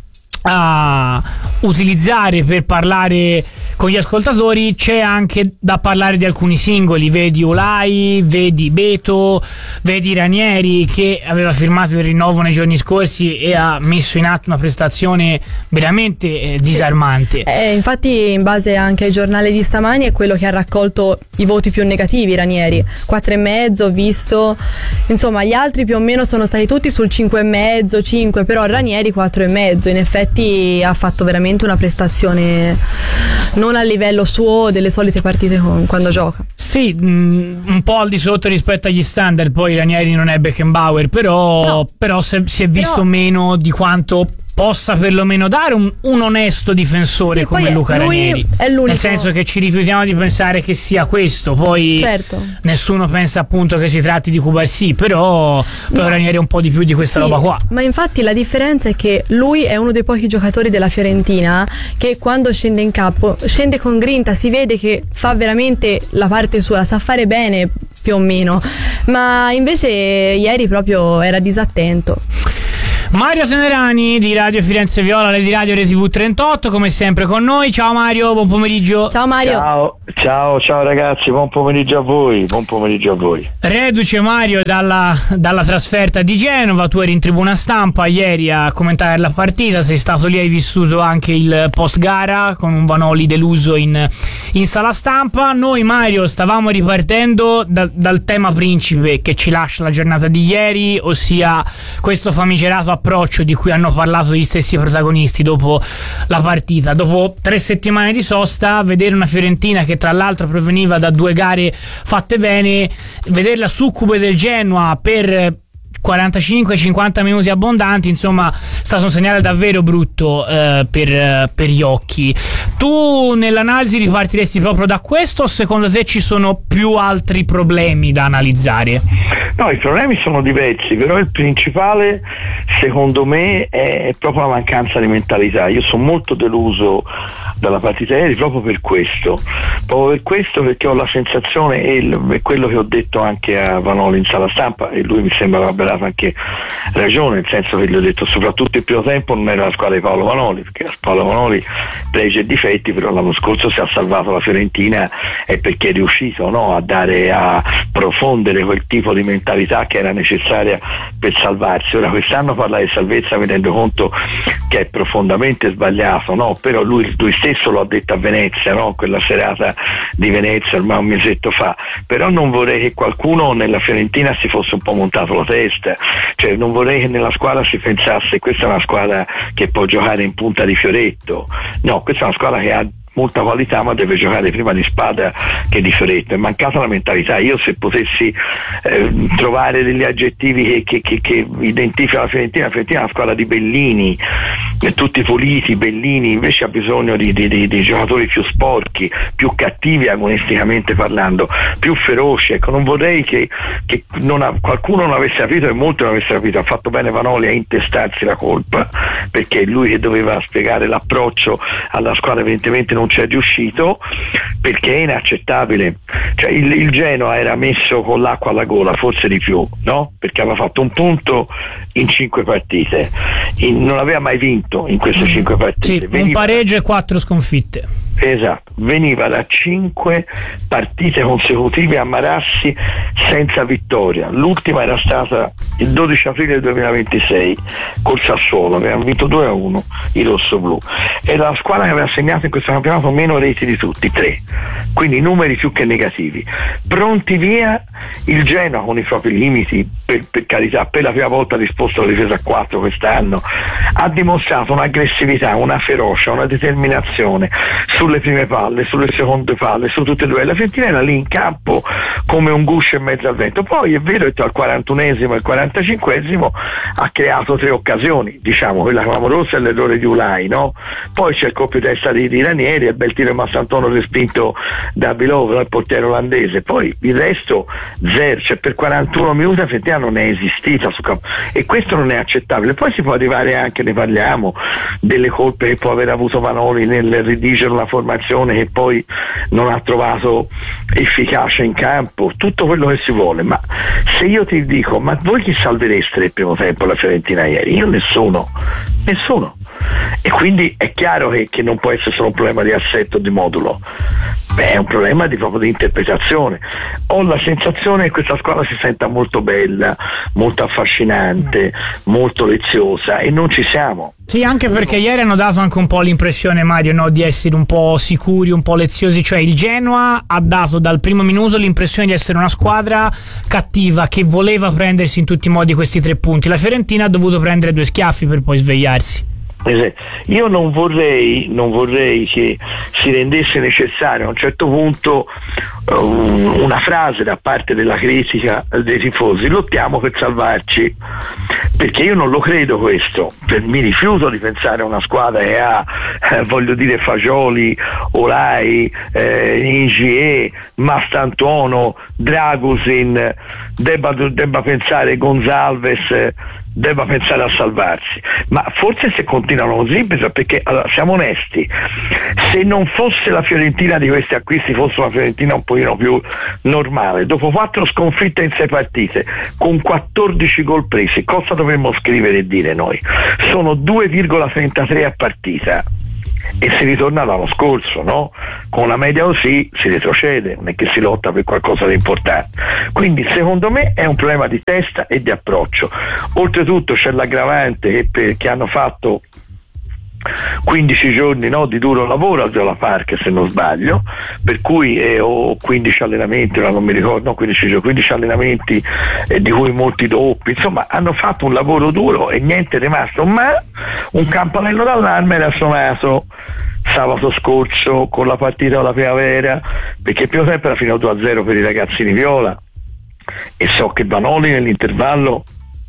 a utilizzare per parlare con gli ascoltatori. C'è anche da parlare di alcuni singoli, vedi Olai, vedi Beto, vedi Ranieri, che aveva firmato il rinnovo nei giorni scorsi e ha messo in atto una prestazione veramente eh, disarmante. Eh, infatti in base anche ai giornali di stamani è quello che ha raccolto i voti più negativi, Ranieri, quattro e mezzo, ho visto, insomma gli altri più o meno sono stati tutti sul cinque e mezzo, cinque, però Ranieri quattro e mezzo. In effetti ha fatto veramente una prestazione non a livello suo delle solite partite con, quando gioca. Sì, mh, un po' al di sotto rispetto agli standard. Poi Ranieri non è Beckenbauer, però, no. però se, si è visto però, meno di quanto possa perlomeno dare un, un onesto difensore Sì, come poi Luca lui Ranieri. è l'unico. Nel senso che ci rifiutiamo di pensare che sia questo, poi Certo. nessuno pensa appunto che si tratti di Cubarsì, però, però Ranieri è un po' di più di questa Sì, roba qua. ma infatti la differenza è che lui è uno dei pochi giocatori della Fiorentina che quando scende in campo scende con grinta, si vede che fa veramente la parte sua, la sa fare bene più o meno, ma invece ieri proprio era disattento. Mario Tenerani di Radio Firenze Viola, di Radio Re tivù trentotto, come sempre con noi. Ciao Mario, buon pomeriggio. Ciao Mario. Ciao, ciao, ciao ragazzi, buon pomeriggio a voi, buon pomeriggio a voi. Reduce Mario dalla, dalla trasferta di Genova, tu eri in tribuna stampa ieri a commentare la partita, sei stato lì, hai vissuto anche il post gara con un Vanoli deluso in, in sala stampa. Noi Mario stavamo ripartendo da, dal tema principe che ci lascia la giornata di ieri, ossia questo famigerato approccio di cui hanno parlato gli stessi protagonisti dopo la partita. Dopo tre settimane di sosta, vedere una Fiorentina che tra l'altro proveniva da due gare fatte bene, vederla succube del Genoa per quarantacinque cinquanta minuti abbondanti, insomma è stato un segnale davvero brutto eh, per, per gli occhi. Tu nell'analisi ripartiresti proprio da questo o secondo te ci sono più altri problemi da analizzare? No, i problemi sono diversi, però il principale secondo me è proprio la mancanza di mentalità. Io sono molto deluso dalla partita ieri proprio per questo, proprio per questo perché ho la sensazione, e il, quello che ho detto anche a Vanoli in sala stampa, e lui mi sembra abbia dato anche ragione, nel senso che gli ho detto soprattutto il primo tempo non era la squadra di Paolo Vanoli, perché Paolo Vanoli pregi e difetti, però l'anno scorso si è salvato la Fiorentina e perché è riuscito, no, a dare, a profondere quel tipo di mentalità che era necessaria per salvarsi. Ora quest'anno parla di salvezza mi rendo conto che è profondamente sbagliato, no? Però lui, lui stesso lo ha detto a Venezia, no? Quella serata di Venezia ormai un mesetto fa. Però non vorrei che qualcuno nella Fiorentina si fosse un po' montato la testa, cioè non vorrei che nella squadra si pensasse questa è una squadra che può giocare in punta di fioretto. No, questa è una squadra che ha molta qualità ma deve giocare prima di Spada che di Fioretto. È mancata la mentalità. Io se potessi eh, trovare degli aggettivi che, che, che, che identificano la Fiorentina, la Fiorentina è una squadra di bellini, eh, tutti puliti, bellini, invece ha bisogno di, di, di, di giocatori più sporchi, più cattivi agonisticamente parlando, più feroci. Ecco, non vorrei che, che non ha, qualcuno non avesse capito, e molti non avessero capito. Ha fatto bene Vanoli a intestarsi la colpa, perché è lui che doveva spiegare l'approccio alla squadra, evidentemente non non c'è riuscito perché è inaccettabile. Cioè il, il Genoa era messo con l'acqua alla gola, forse di più, no? Perché aveva fatto un punto in cinque partite, in, non aveva mai vinto in queste cinque partite. Sì, Veniva un pareggio e quattro sconfitte. Esatto, veniva da cinque partite consecutive a Marassi senza vittoria. L'ultima era stata il dodici aprile duemilaventisei col Sassuolo, avevano vinto due a uno i rossoblù. Era la squadra che aveva segnato in questo campionato meno reti di tutti, tre, quindi numeri più che negativi. Pronti via, il Genoa con i propri limiti, per, per carità, per la prima volta ha risposto alla difesa a quattro quest'anno, ha dimostrato un'aggressività, una ferocia, una determinazione sulle prime palle, sulle seconde palle, su tutte e due. La Fiorentina era lì in campo come un guscio in mezzo al vento. Poi è vero che tra il quarantunesimo e il quarantacinquesimo ha creato tre occasioni, diciamo quella clamorosa è l'errore di Ulai, no? Poi c'è il colpo di testa di, di Ranieri e il bel tiro di Massantuono respinto da Bilov, il portiere olandese. Poi il resto zero, cioè per quarantuno minuti la Fiorentina non è esistita su campo, e questo non è accettabile. Poi si può arrivare anche, ne parliamo, delle colpe che può aver avuto Vanoli nel redigere una formazione che poi non ha trovato efficacia in campo, tutto quello che si vuole. Ma se io ti dico, ma voi chi salvereste nel primo tempo la Fiorentina ieri? Io nessuno, nessuno. E quindi è chiaro che, che non può essere solo un problema di assetto, di modulo. Beh, è un problema di proprio di interpretazione. Ho la sensazione che questa squadra si senta molto bella, molto affascinante, molto leziosa, e non ci siamo. Sì, anche perché ieri hanno dato anche un po' l'impressione, Mario, no, di essere un po' sicuri, un po' leziosi. Cioè il Genoa ha dato dal primo minuto l'impressione di essere una squadra cattiva che voleva prendersi in tutti i modi questi tre punti. La Fiorentina ha dovuto prendere due schiaffi per poi svegliarsi. Io non vorrei, non vorrei che si rendesse necessario a un certo punto um, una frase da parte della critica dei tifosi: lottiamo per salvarci, perché io non lo credo questo, mi rifiuto di pensare a una squadra che ha eh, voglio dire Fagioli, Olai, eh, Ingie, Mastantuono, Dragusin, debba, debba pensare Gonzalez, debba pensare a salvarsi, ma forse se continuano così, perché allora, siamo onesti, se non fosse la Fiorentina di questi acquisti, fosse una Fiorentina un pochino più normale, dopo quattro sconfitte in sei partite con quattordici gol presi, cosa dovremmo scrivere e dire noi? Sono due virgola trentatré a partita e si ritorna l'anno scorso, no? Con una media così si retrocede, non è che si lotta per qualcosa di importante. Quindi secondo me è un problema di testa e di approccio. Oltretutto c'è l'aggravante che, per, che hanno fatto quindici giorni, no, di duro lavoro al Viola Park, se non sbaglio, per cui eh, ho quindici allenamenti, non mi ricordo, no, quindici giorni, quindici allenamenti eh, di cui molti doppi, insomma hanno fatto un lavoro duro e niente è rimasto, ma un campanello d'allarme era suonato sabato scorso con la partita della primavera, perché il primo tempo era fino a due a zero per i ragazzini viola e so che Vanoli nell'intervallo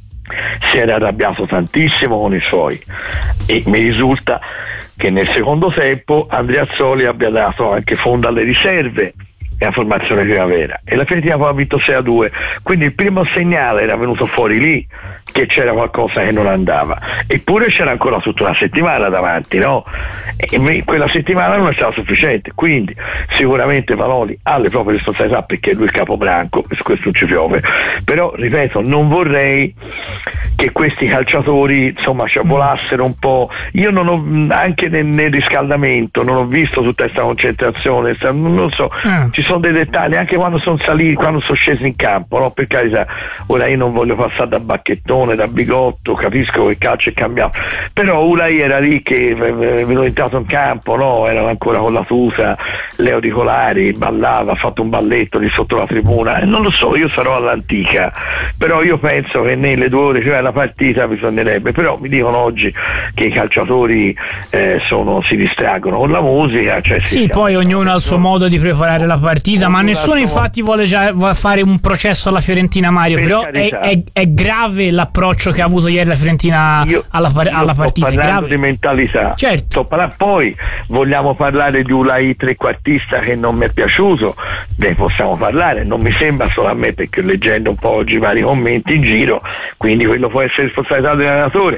si era arrabbiato tantissimo con i suoi e mi risulta che nel secondo tempo Andreazzoli abbia dato anche fondo alle riserve e la formazione primavera e la Fiorentina poi ha vinto sei a due, quindi il primo segnale era venuto fuori lì che c'era qualcosa che non andava, eppure c'era ancora tutta una settimana davanti, no? E quella settimana non è stata sufficiente, quindi sicuramente Vanoli ha le proprie responsabilità perché lui è il capobranco e su questo non ci piove, però ripeto, non vorrei che questi calciatori insomma sciabolassero un po'. Io non ho, anche nel, nel riscaldamento non ho visto tutta questa concentrazione, non lo so, mm. ci sono dei dettagli anche quando sono saliti, quando sono scesi in campo, no? Per carità, ora io non voglio passare da bacchettone, da bigotto, capisco che il calcio è cambiato, però Ulai era lì che venuto entrato in campo, no? Era ancora con la tuta, le auricolari, ballava, ha fatto un balletto lì sotto la tribuna, e non lo so, io sarò all'antica, però io penso che nelle due ore cioè la partita bisognerebbe, però mi dicono oggi che i calciatori eh, sono, si distraggono con la musica, cioè si sì, poi ognuno ha il suo modo di preparare la partita, ma nessuno infatti vuole già fare un processo alla Fiorentina, Mario, per però è, è, è grave l'approccio che ha avuto ieri la Fiorentina io, alla, alla io partita. Sto parlando grave. di mentalità, certo. Sto parlando, poi vogliamo parlare di Ulai trequartista che non mi è piaciuto, ne possiamo parlare, non mi sembra solo a me perché leggendo un po' oggi vari commenti in giro, quindi quello può essere responsabilità dell'allenatore.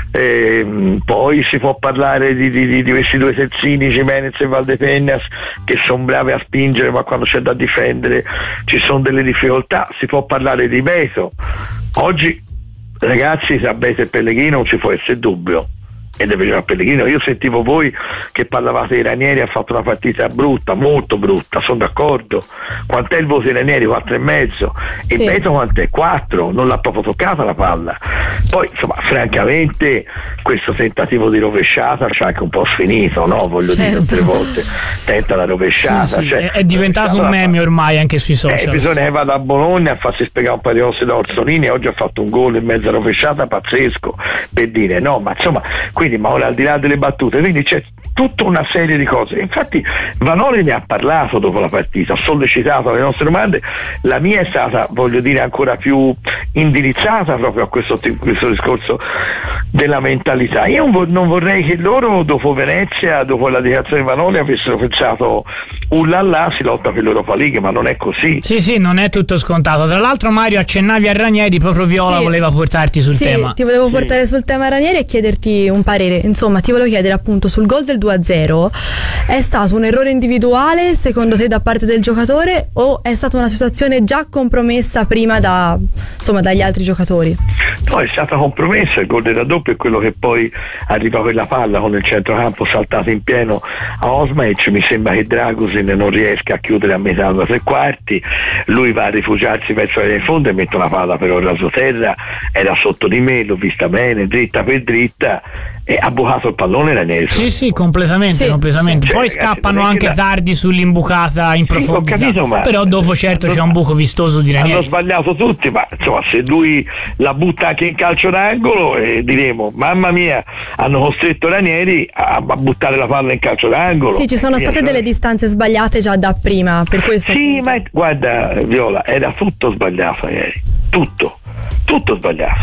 E, poi si può parlare di, di, di questi due terzini, Gimenez e Valdepeñas, che sono bravi a spingere ma quando c'è da difendere ci sono delle difficoltà. Si può parlare di Beto oggi, ragazzi, tra Beto e Pellegrini non ci può essere dubbio, e deve giocare Pellegrino. Io sentivo voi che parlavate di Ranieri, ha fatto una partita brutta, molto brutta, sono d'accordo. Quant'è il voto di Ranieri? quattro e mezzo, e sì. Beto quant'è? quattro, non l'ha proprio toccata la palla. Poi insomma francamente questo tentativo di rovesciata c'è anche un po' sfinito, no? Voglio certo. dire, tre volte tenta la rovesciata, sì, sì. Cioè, è diventato un meme ormai anche sui social. Eh, bisogna che vada a Bologna a farsi spiegare un paio di cose da Orsolini, oggi ha fatto un gol in mezza rovesciata pazzesco, per dire, no, ma insomma, quindi ma ora al di là delle battute, quindi c'è tutta una serie di cose. Infatti Vanoli ne ha parlato dopo la partita, ha sollecitato le nostre domande, la mia è stata, voglio dire, ancora più indirizzata proprio a questo, questo discorso della mentalità. Io non vorrei che loro dopo Venezia, dopo la dichiarazione di Vanoli, avessero pensato ullallà, si lotta per l'Europa League, ma non è così. Sì, sì, non è tutto scontato. Tra l'altro Mario, accennavi a Ranieri, proprio Viola sì. voleva portarti sul sì, tema. Ti volevo sì. portare sul tema Ranieri e chiederti un parere. Insomma, ti volevo chiedere appunto sul gol del due a zero, è stato un errore individuale secondo te da parte del giocatore o è stata una situazione già compromessa prima da, insomma, dagli altri giocatori? No, è stata compromessa, il gol del raddoppio è quello che poi arriva quella palla con il centrocampo saltato in pieno a Osmaic. Mi sembra che Dragusin non riesca a chiudere a metà da tre quarti, lui va a rifugiarsi verso il fondo e mette una palla però rasoterra, era sotto di me, l'ho vista bene, dritta per dritta, e ha bucato il pallone Ranieri. Sì, sì, completamente, sì, completamente. Sì. Poi cioè, scappano ragazzi, anche la... tardi sull'imbucata in sì, profondità. Capito, ma... Però dopo certo hanno... c'è un buco vistoso di Ranieri. Hanno sbagliato tutti, ma insomma se lui la butta anche in calcio d'angolo eh, diremo mamma mia, hanno costretto Ranieri a, a buttare la palla in calcio d'angolo. Sì, ci sono state delle distanze sbagliate già da prima, per questo. Sì, ma guarda Viola, era tutto sbagliato ieri, tutto, tutto sbagliato.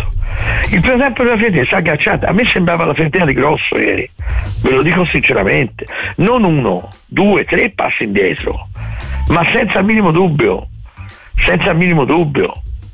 Il primo tempo della Fiorentina si è agganciata, a me sembrava la Fiorentina di Grosso ieri, ve lo dico sinceramente, non uno, due, tre passi indietro, ma senza il minimo dubbio, senza il minimo dubbio,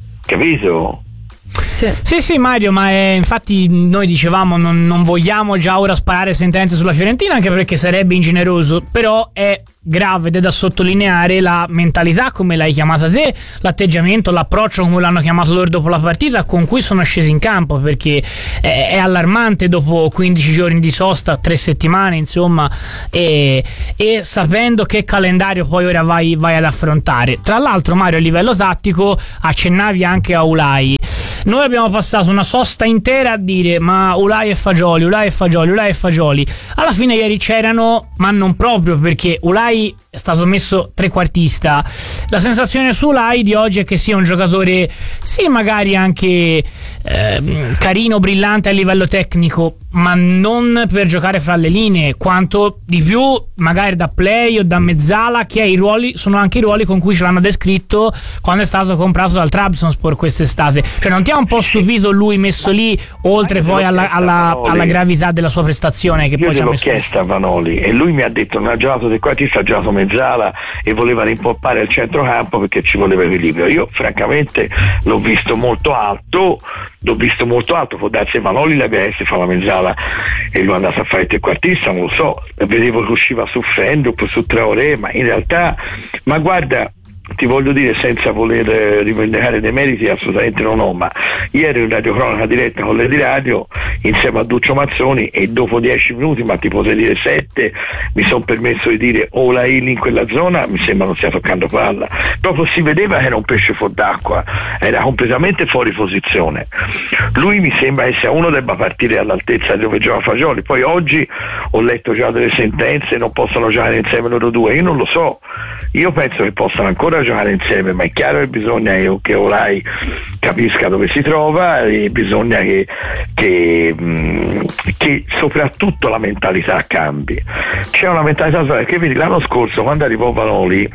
capito? Sì. sì sì Mario, ma è, infatti noi dicevamo non, non vogliamo già ora sparare sentenze sulla Fiorentina, anche perché sarebbe ingeneroso, però è grave ed è da sottolineare la mentalità, come l'hai chiamata te, l'atteggiamento, l'approccio, come l'hanno chiamato loro dopo la partita, con cui sono scesi in campo, perché è, è allarmante dopo quindici giorni di sosta, tre settimane insomma, e, e sapendo che calendario poi ora vai, vai ad affrontare. Tra l'altro Mario, a livello tattico accennavi anche a Ulai. Noi abbiamo passato una sosta intera a dire ma Ulai e Fagioli, Ulai e Fagioli, Ulai e Fagioli. Alla fine ieri c'erano, ma non proprio, perché Ulai è stato messo trequartista. La sensazione su Ulai di oggi è che sia un giocatore, sì, magari anche eh, carino, brillante a livello tecnico, ma non per giocare fra le linee, quanto di più magari da play o da mezzala, che i ruoli sono anche i ruoli con cui ce l'hanno descritto quando è stato comprato dal Trabzonspor quest'estate. Cioè non ti ha un po' stupito lui messo lì, oltre poi alla, alla, alla gravità della sua prestazione che io poi ci ha messo? Io l'ho chiesto a Vanoli e lui mi ha detto non ha giocato trequartista, ha giocato mezzala e voleva rimpoppare al centrocampo perché ci voleva equilibrio. Io francamente l'ho visto molto alto, l'ho visto molto alto, può darsi Vanoli l'abbia messo fa la mezzala e lui è andato a fare il trequartista, non lo so, vedevo che usciva su Fendrup, su Traoré, ma in realtà, ma guarda, ti voglio dire senza voler eh, rivendicare dei meriti, assolutamente non ho, ma ieri in radiocronaca diretta con le di radio insieme a Duccio Mazzoni e dopo dieci minuti, ma ti potrei dire sette, mi sono permesso di dire o la Ili in quella zona mi sembra non stia toccando palla, proprio si vedeva che era un pesce fuor d'acqua, era completamente fuori posizione. Lui mi sembra che sia uno debba partire all'altezza di dove gioca Fagioli. Poi oggi ho letto già delle sentenze, non possono giocare insieme loro due, io non lo so, io penso che possano ancora giocare insieme, ma è chiaro che bisogna che Olai capisca dove si trova e bisogna che, che, mh, che soprattutto la mentalità cambi. C'è una mentalità che vedi l'anno scorso quando arrivò Vanoli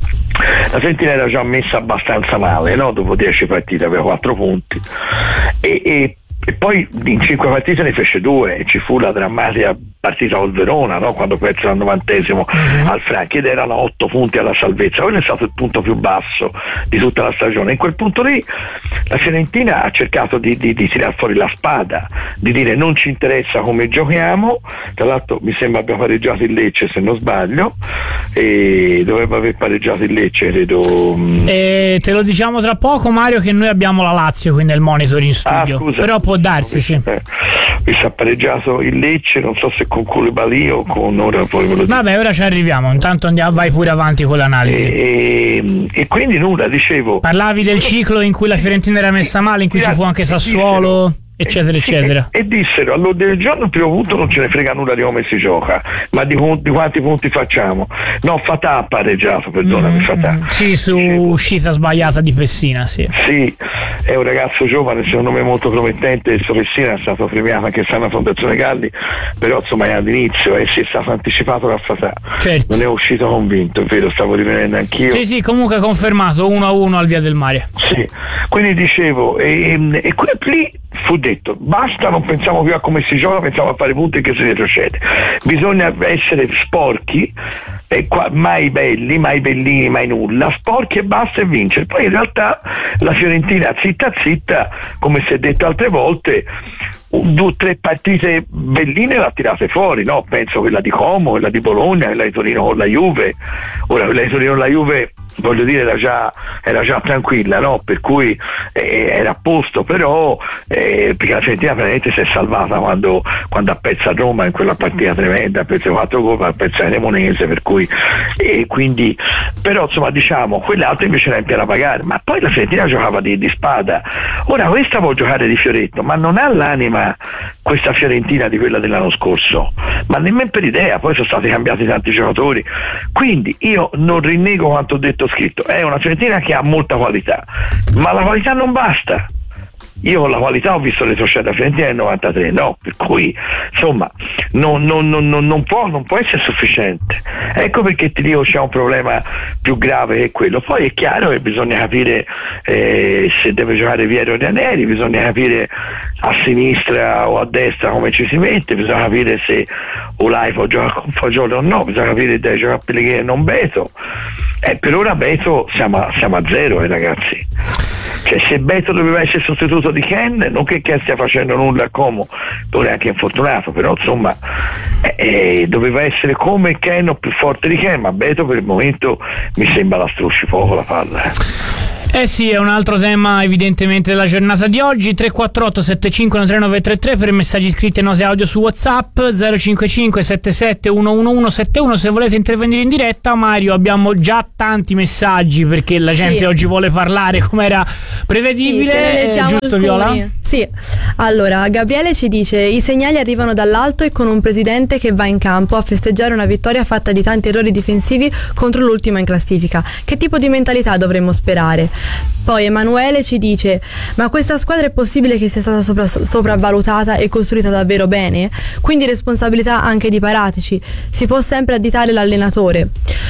la Fiorentina era già messa abbastanza male, no? Dopo dieci partite aveva quattro punti e, e e poi in cinque partite ne fece due e ci fu la drammatica partita col Verona, no? Quando perse al novantesimo uh-huh. al Franchi ed erano otto punti alla salvezza. Quello è stato il punto più basso di tutta la stagione. In quel punto lì la Fiorentina ha cercato di, di, di tirare fuori la spada, di dire non ci interessa come giochiamo. Tra l'altro mi sembra abbia pareggiato il Lecce, se non sbaglio, e dovrebbe aver pareggiato il Lecce, credo. E te lo diciamo tra poco, Mario, che noi abbiamo la Lazio qui nel monitor in studio. Ah, scusa. Però può darsi, sì. Eh, mi sa pareggiato il Lecce, non so se con Koulibaly o con ora poi ve lo dico. Vabbè, ora ci arriviamo, intanto andiamo, vai pure avanti con l'analisi. E, e quindi nulla, dicevo. Parlavi del ciclo in cui la Fiorentina era messa male, in cui ci fu anche Sassuolo, eccetera eccetera, e, e dissero all'ordine del giorno il primo punto non ce ne frega nulla di come si gioca, ma di, di quanti punti facciamo. No, Fatà ha pareggiato, perdonami. mm, Fatà sì, su dicevo, uscita sbagliata di Pessina, sì. Sì, è un ragazzo giovane, secondo me molto promettente. Adesso Pessina è stato premiato anche sta una Fondazione Galli, però insomma è all'inizio e si è stato anticipato da Fatà, certo. Non è uscito convinto, è vero, stavo rivenendo anch'io. Sì sì, comunque confermato uno a uno al Via del Mare. Sì, quindi dicevo e, e lì fu detto basta, non pensiamo più a come si gioca, pensiamo a fare punti e che si retrocede. Bisogna essere sporchi, eh, qua, mai belli, mai bellini, mai nulla, sporchi e basta e vincere. Poi in realtà la Fiorentina zitta zitta, come si è detto altre volte, un, due, tre partite belline l'ha tirate fuori, no? Penso quella di Como, quella di Bologna, quella di Torino con la Juve. Ora quella di Torino con la Juve, voglio dire, era già, era già tranquilla, no? Per cui eh, era a posto, però eh, perché la Fiorentina praticamente si è salvata quando, quando ha perso a Roma in quella partita tremenda, ha perso quattro gol, ha perso a Cremonese, per cui e quindi, però insomma diciamo quelle altre invece erano da pagare, ma poi la Fiorentina giocava di, di spada. Ora questa vuol giocare di fioretto, ma non ha l'anima questa Fiorentina di quella dell'anno scorso, ma nemmeno per idea. Poi sono stati cambiati tanti giocatori, quindi io non rinnego quanto ho detto scritto, è una Fiorentina che ha molta qualità, ma la qualità non basta, io con la qualità ho visto retrocedere la Fiorentina nel novantatré, no, per cui insomma non, non, non, non, può, non può essere sufficiente. Ecco perché ti dico c'è un problema più grave che quello. Poi è chiaro che bisogna capire eh, se deve giocare Vieri o Ranieri, bisogna capire a sinistra o a destra come ci si mette, bisogna capire se Olai può giocare con Fagioli o no, bisogna capire se deve giocare Pellegrini e non Beto. Eh, per ora Beto siamo a, siamo a zero, eh, ragazzi. Cioè, se Beto doveva essere sostituto di Ken, non che Ken stia facendo nulla a Como, pure anche infortunato, però insomma eh, eh, doveva essere come Ken o più forte di Ken, ma Beto per il momento mi sembra la strusci poco la palla. Eh. Eh sì, è un altro tema evidentemente della giornata di oggi. Tre quattro otto sette cinque uno tre nove tre tre per messaggi scritti e note audio su WhatsApp, zero cinque cinque sette sette uno uno uno sette uno se volete intervenire in diretta. Mario, abbiamo già tanti messaggi perché la gente sì. oggi vuole parlare come era prevedibile, sì, eh, giusto alcuni. Viola? Sì, allora Gabriele ci dice: i segnali arrivano dall'alto e con un presidente che va in campo a festeggiare una vittoria fatta di tanti errori difensivi contro l'ultima in classifica. Che tipo di mentalità dovremmo sperare? Poi Emanuele ci dice: ma questa squadra è possibile che sia stata sopra, sopravvalutata e costruita davvero bene? Quindi responsabilità anche di Paratici, si può sempre additare l'allenatore.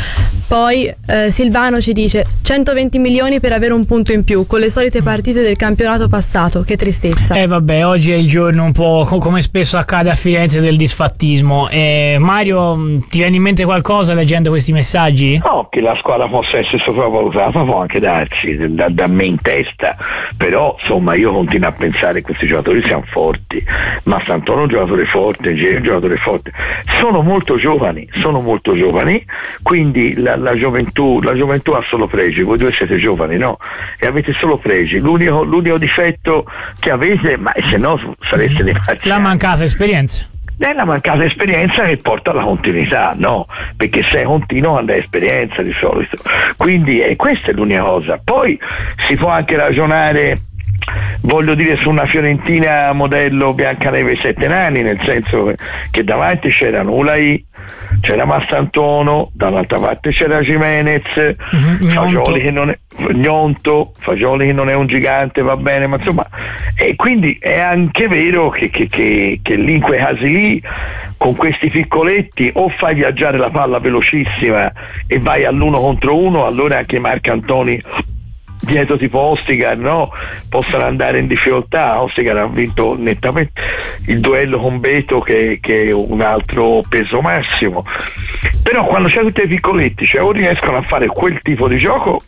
Poi eh, Silvano ci dice: centoventi milioni per avere un punto in più con le solite partite del campionato passato, che tristezza. Eh vabbè, oggi è il giorno un po' come spesso accade a Firenze del disfattismo. eh, Mario, ti viene in mente qualcosa leggendo questi messaggi? No, che la squadra possa essere sopravvalutata può anche darsi, da, da me in testa, però insomma io continuo a pensare che questi giocatori siano forti. Ma Sant'Antonio è un giocatore forte, Geri è un giocatore forte, sono molto giovani, sono molto giovani, quindi la, la gioventù la gioventù ha solo pregi. Voi due siete giovani, no? E avete solo pregi. L'unico, l'unico difetto che avete, ma se no sareste dei marciani, la mancata esperienza. È la mancata esperienza che porta alla continuità, no? Perché sei continuo non hai esperienza di solito. Quindi eh, questa è l'unica cosa. Poi si può anche ragionare, voglio dire, su una Fiorentina modello Biancaneve e Sette Nani, nel senso che davanti c'erano Ulai, c'era Mastantuono, dall'altra parte c'era Gimenez, uh-huh, Fagioli che non è Gnonto, Fagioli che non è un gigante, va bene, ma insomma, e quindi è anche vero che, che, che, che lì in quei casi lì, con questi piccoletti, o fai viaggiare la palla velocissima e vai all'uno contro uno, allora anche Marcantoni dietro tipo Ostigar, no? Possano andare in difficoltà. Ostigar ha vinto nettamente il duello con Beto, che, che è un altro peso massimo, però quando c'è tutti i piccoletti, cioè o riescono a fare quel tipo di gioco,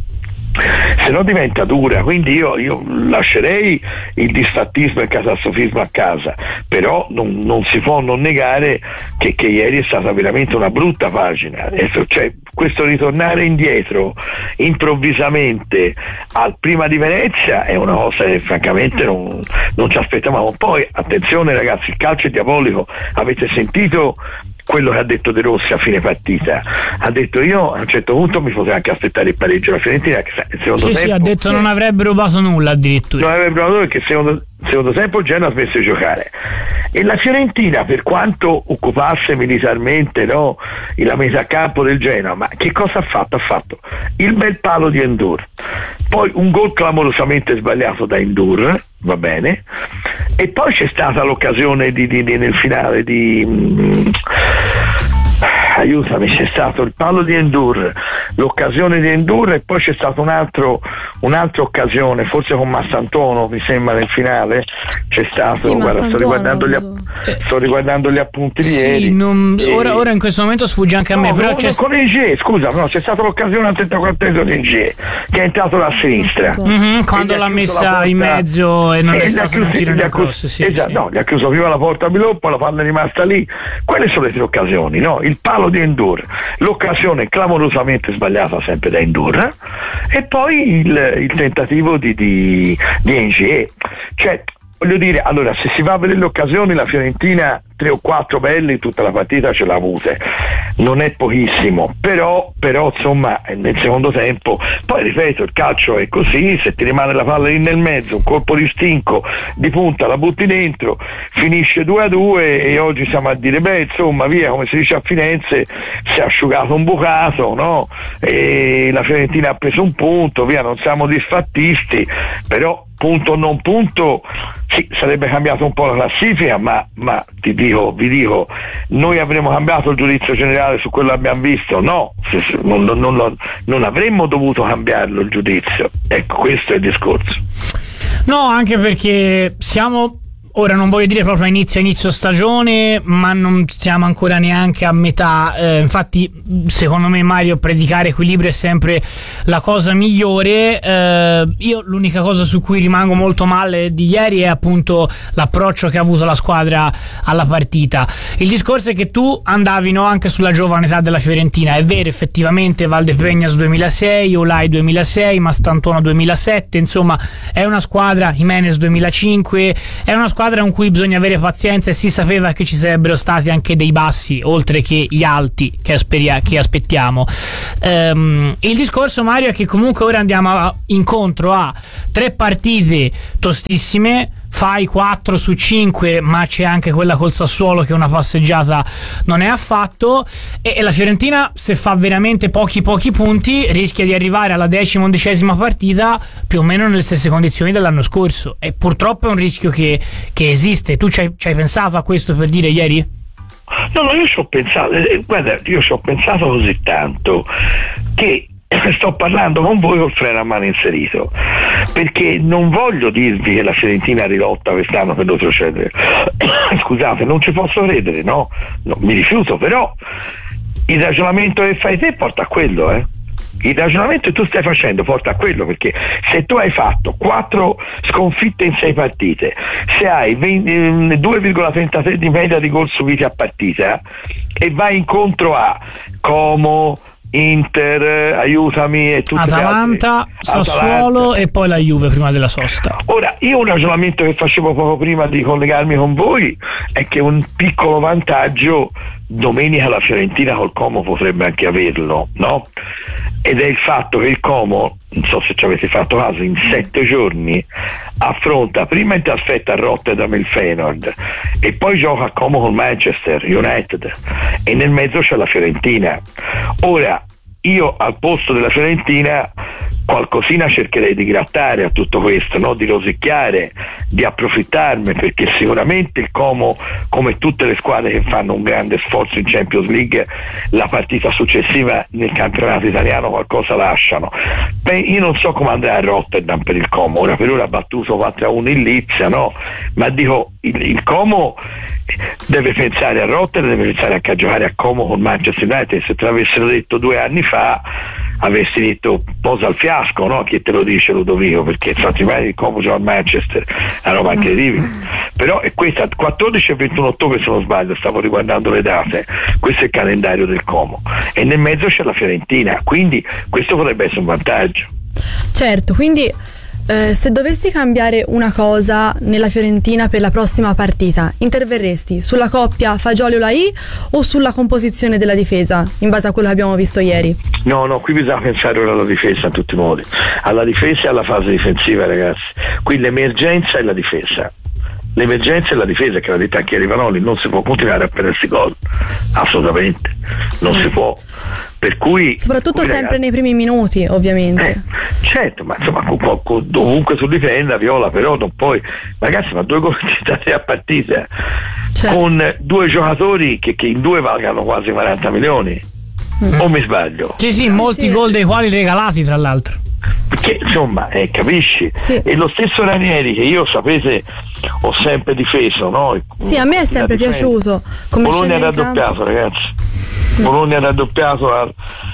se no diventa dura. Quindi io, io lascerei il disfattismo e il catastrofismo a casa, però non, non si può non negare che, che ieri è stata veramente una brutta pagina. Cioè, questo ritornare indietro improvvisamente al prima di Venezia è una cosa che francamente non, non ci aspettavamo. Poi attenzione ragazzi, il calcio è diabolico. Avete sentito quello che ha detto De Rossi a fine partita? Ha detto: io a un certo punto mi potrei anche aspettare il pareggio la Fiorentina, che secondo sì, tempo, sì, ha detto sì. non avrebbero rubato nulla addirittura. Non avrebbero rubato perché secondo, secondo tempo il Genoa ha smesso di giocare, e la Fiorentina, per quanto occupasse militarmente, no, la metà campo del Genoa, ma che cosa ha fatto? Ha fatto il bel palo di Endur, poi un gol clamorosamente sbagliato da Endur, va bene, e poi c'è stata l'occasione di, di, di, nel finale di mm, aiutami, c'è stato il palo di Endur, l'occasione di Endur, e poi c'è stata un altro, un'altra occasione, forse con Massantuono mi sembra, nel finale c'è stato, sì, guarda, sto riguardando, gli app- sto riguardando gli appunti di sì, ieri non, e... ora, ora in questo momento sfugge anche a me, no, però no, c'è con Ingie, scusa, no, c'è stata l'occasione al trentaquattresimo di Ingie che è entrato da sinistra, mm-hmm, quando l'ha messa in mezzo e non e è stato chiuso, un tiro nel cross, sì, esatto, sì. No, gli ha chiuso prima la porta a Biloppo, la palla è rimasta lì. Quelle sono le tre occasioni, no? Il palo di Endur, l'occasione clamorosamente sbagliata sempre da Endur, eh? E poi il, il tentativo di, di, di Ingie. Cioè, voglio dire, allora, se si va a vedere le occasioni, la Fiorentina tre o quattro belle in tutta la partita ce l'ha avute, non è pochissimo, però, però insomma nel secondo tempo, poi ripeto, il calcio è così, se ti rimane la palla lì nel mezzo, un colpo di stinco di punta la butti dentro, finisce due a due, e oggi siamo a dire beh insomma via, come si dice a Firenze, si è asciugato un bucato, no? E la Fiorentina ha preso un punto, via, non siamo disfattisti, però punto o non punto, sì, sarebbe cambiato un po' la classifica, ma, ma ti dico, vi dico, noi avremmo cambiato il giudizio generale su quello che abbiamo visto? No, se, se, non, non, non, non avremmo dovuto cambiarlo il giudizio. Ecco, questo è il discorso. No, anche perché siamo, ora non voglio dire proprio a inizio, inizio stagione, ma non siamo ancora neanche a metà. Eh, infatti, secondo me, Mario, predicare equilibrio è sempre la cosa migliore. Eh, io l'unica cosa su cui rimango molto male di ieri è appunto l'approccio che ha avuto la squadra alla partita. Il discorso è che tu andavi, no, anche sulla giovane età della Fiorentina. È vero, effettivamente Valdepegnas duemilasei, Olai duemilasei, Mastantuono duemilasette, insomma è una squadra, Jimenez duemilacinque, è una squadra con cui bisogna avere pazienza, e si sapeva che ci sarebbero stati anche dei bassi oltre che gli alti che, asperia, che aspettiamo. Um, il discorso, Mario, è che comunque ora andiamo a, incontro a tre partite tostissime. Fai quattro su cinque, ma c'è anche quella col Sassuolo che una passeggiata non è affatto, e, e la Fiorentina, se fa veramente pochi pochi punti, rischia di arrivare alla decima undicesima partita più o meno nelle stesse condizioni dell'anno scorso, e purtroppo è un rischio che, che esiste. Tu ci hai, ci hai pensato a questo, per dire, ieri? No, no, io ci ho pensato, eh, guarda, io ci ho pensato così tanto che sto parlando con voi col freno a mano inserito, perché non voglio dirvi che la Fiorentina è ridotta quest'anno per retrocedere. Scusate, non ci posso credere, no? no mi rifiuto, però il ragionamento che fai te porta a quello, eh il ragionamento che tu stai facendo porta a quello, perché se tu hai fatto quattro sconfitte in sei partite, se hai due virgola trentatré di media di gol subiti a partita, e vai incontro a Como, Inter, aiutami, e tutte Atalanta, le Sassuolo Atalanta, e poi la Juve prima della sosta. Ora, io un ragionamento che facevo poco prima di collegarmi con voi è che un piccolo vantaggio domenica la Fiorentina col Como potrebbe anche averlo, no? Ed è il fatto che il Como, non so se ci avete fatto caso, in sette giorni affronta prima in trasferta a Rotterdam il Feyenoord, e poi gioca a Como con Manchester United, e nel mezzo c'è la Fiorentina. Ora, io al posto della Fiorentina qualcosina cercherei di grattare a tutto questo, no? Di rosicchiare, di approfittarne, perché sicuramente il Como, come tutte le squadre che fanno un grande sforzo in Champions League, la partita successiva nel campionato italiano qualcosa lasciano. Beh, io non so come andrà a Rotterdam per il Como, ora per ora ha battuto quattro a uno in Lipsia, no? Ma dico, il, il Como deve pensare a Rotterdam, deve pensare anche a giocare a Como con Manchester United. Se te l'avessero detto due anni fa avresti detto posa al fiasco, no? Chi te lo dice, Ludovico? Perché infatti il Como gioca a Manchester, è una roba incredibile. Però è questa, quattordici e ventuno ottobre se non sbaglio, stavo riguardando le date, questo è il calendario del Como, e nel mezzo c'è la Fiorentina, quindi questo potrebbe essere un vantaggio. Certo, quindi eh, se dovessi cambiare una cosa nella Fiorentina per la prossima partita, interverresti sulla coppia Fagioli-Olai o sulla composizione della difesa, in base a quello che abbiamo visto ieri? No, no, qui bisogna pensare ora alla difesa in tutti i modi, alla difesa e alla fase difensiva, ragazzi. Qui l'emergenza è la difesa. L'emergenza è la difesa, che l'ha detta anche Rivanoli, non si può continuare a perdersi gol, assolutamente, non si può. Per cui soprattutto qui, sempre ragazzi, nei primi minuti, ovviamente. Eh, certo, ma insomma dovunque tu difenda, Viola, però non puoi, ragazzi, ma due gol dati a partita, certo, con due giocatori che, che in due valgano quasi quaranta milioni, mm. o mi sbaglio? Sì, sì, molti sì, gol dei quali regalati, tra l'altro. Perché insomma, eh, capisci? Sì. E lo stesso Ranieri, che io, sapete, ho sempre difeso, no? Sì, a me è sempre piaciuto. Come Bologna ha raddoppiato, ragazzi. Bologna ha raddoppiato al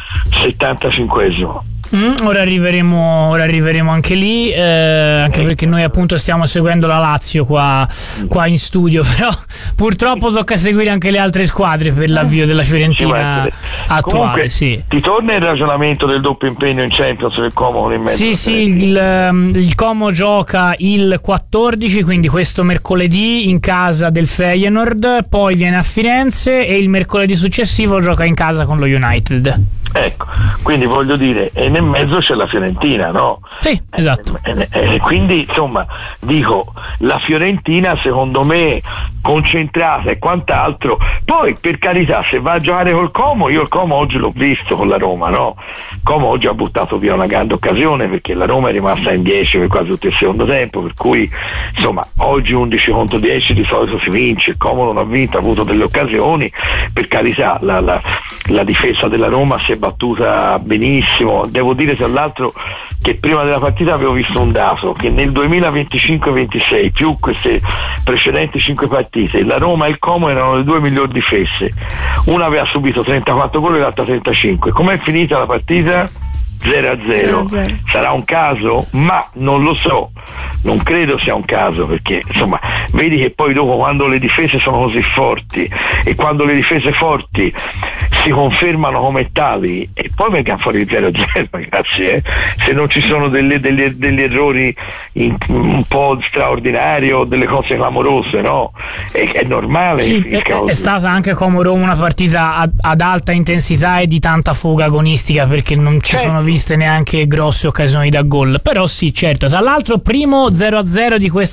settantacinquesimo. Mm, ora arriveremo ora arriveremo anche lì, eh, anche perché noi appunto stiamo seguendo la Lazio qua, qua in studio, però purtroppo tocca seguire anche le altre squadre per l'avvio della Fiorentina attuale. Comunque, sì. Ti torna il ragionamento del doppio impegno in Champions del Como in mezzo? Sì, sì, il, il Como gioca il quattordici, quindi questo mercoledì in casa del Feyenoord, poi viene a Firenze e il mercoledì successivo gioca in casa con lo United. Ecco, quindi voglio dire, e nel nel mezzo c'è la Fiorentina, no? Sì, esatto. E, e, e quindi insomma dico, la Fiorentina secondo me concentrata e quant'altro, poi per carità se va a giocare col Como, io il Como oggi l'ho visto con la Roma, no? Como oggi ha buttato via una grande occasione perché la Roma è rimasta in dieci per quasi tutto il secondo tempo, per cui insomma oggi undici contro dieci di solito si vince, il Como non ha vinto, ha avuto delle occasioni, per carità la, la, la difesa della Roma si è battuta benissimo. Devo dire tra l'altro che prima della partita avevo visto un dato, che nel duemilaventicinque ventisei più queste precedenti cinque partite la Roma e il Como erano le due migliori difese, una aveva subito trentaquattro gol e l'altra trentacinque. Com'è finita la partita? zero a zero. Sarà un caso? Ma non lo so, non credo sia un caso, perché insomma vedi che poi dopo quando le difese sono così forti e quando le difese forti si confermano come tali e poi venga fuori il zero a zero, ragazzi, eh? Se non ci sono delle, delle, degli errori in, un po' straordinari o delle cose clamorose, no? È, è normale. Sì, è, è stata anche come Roma una partita ad, ad alta intensità e di tanta fuga agonistica, perché non ci certo. sono viste neanche grosse occasioni da gol, però sì, certo. Tra l'altro primo zero a zero di questa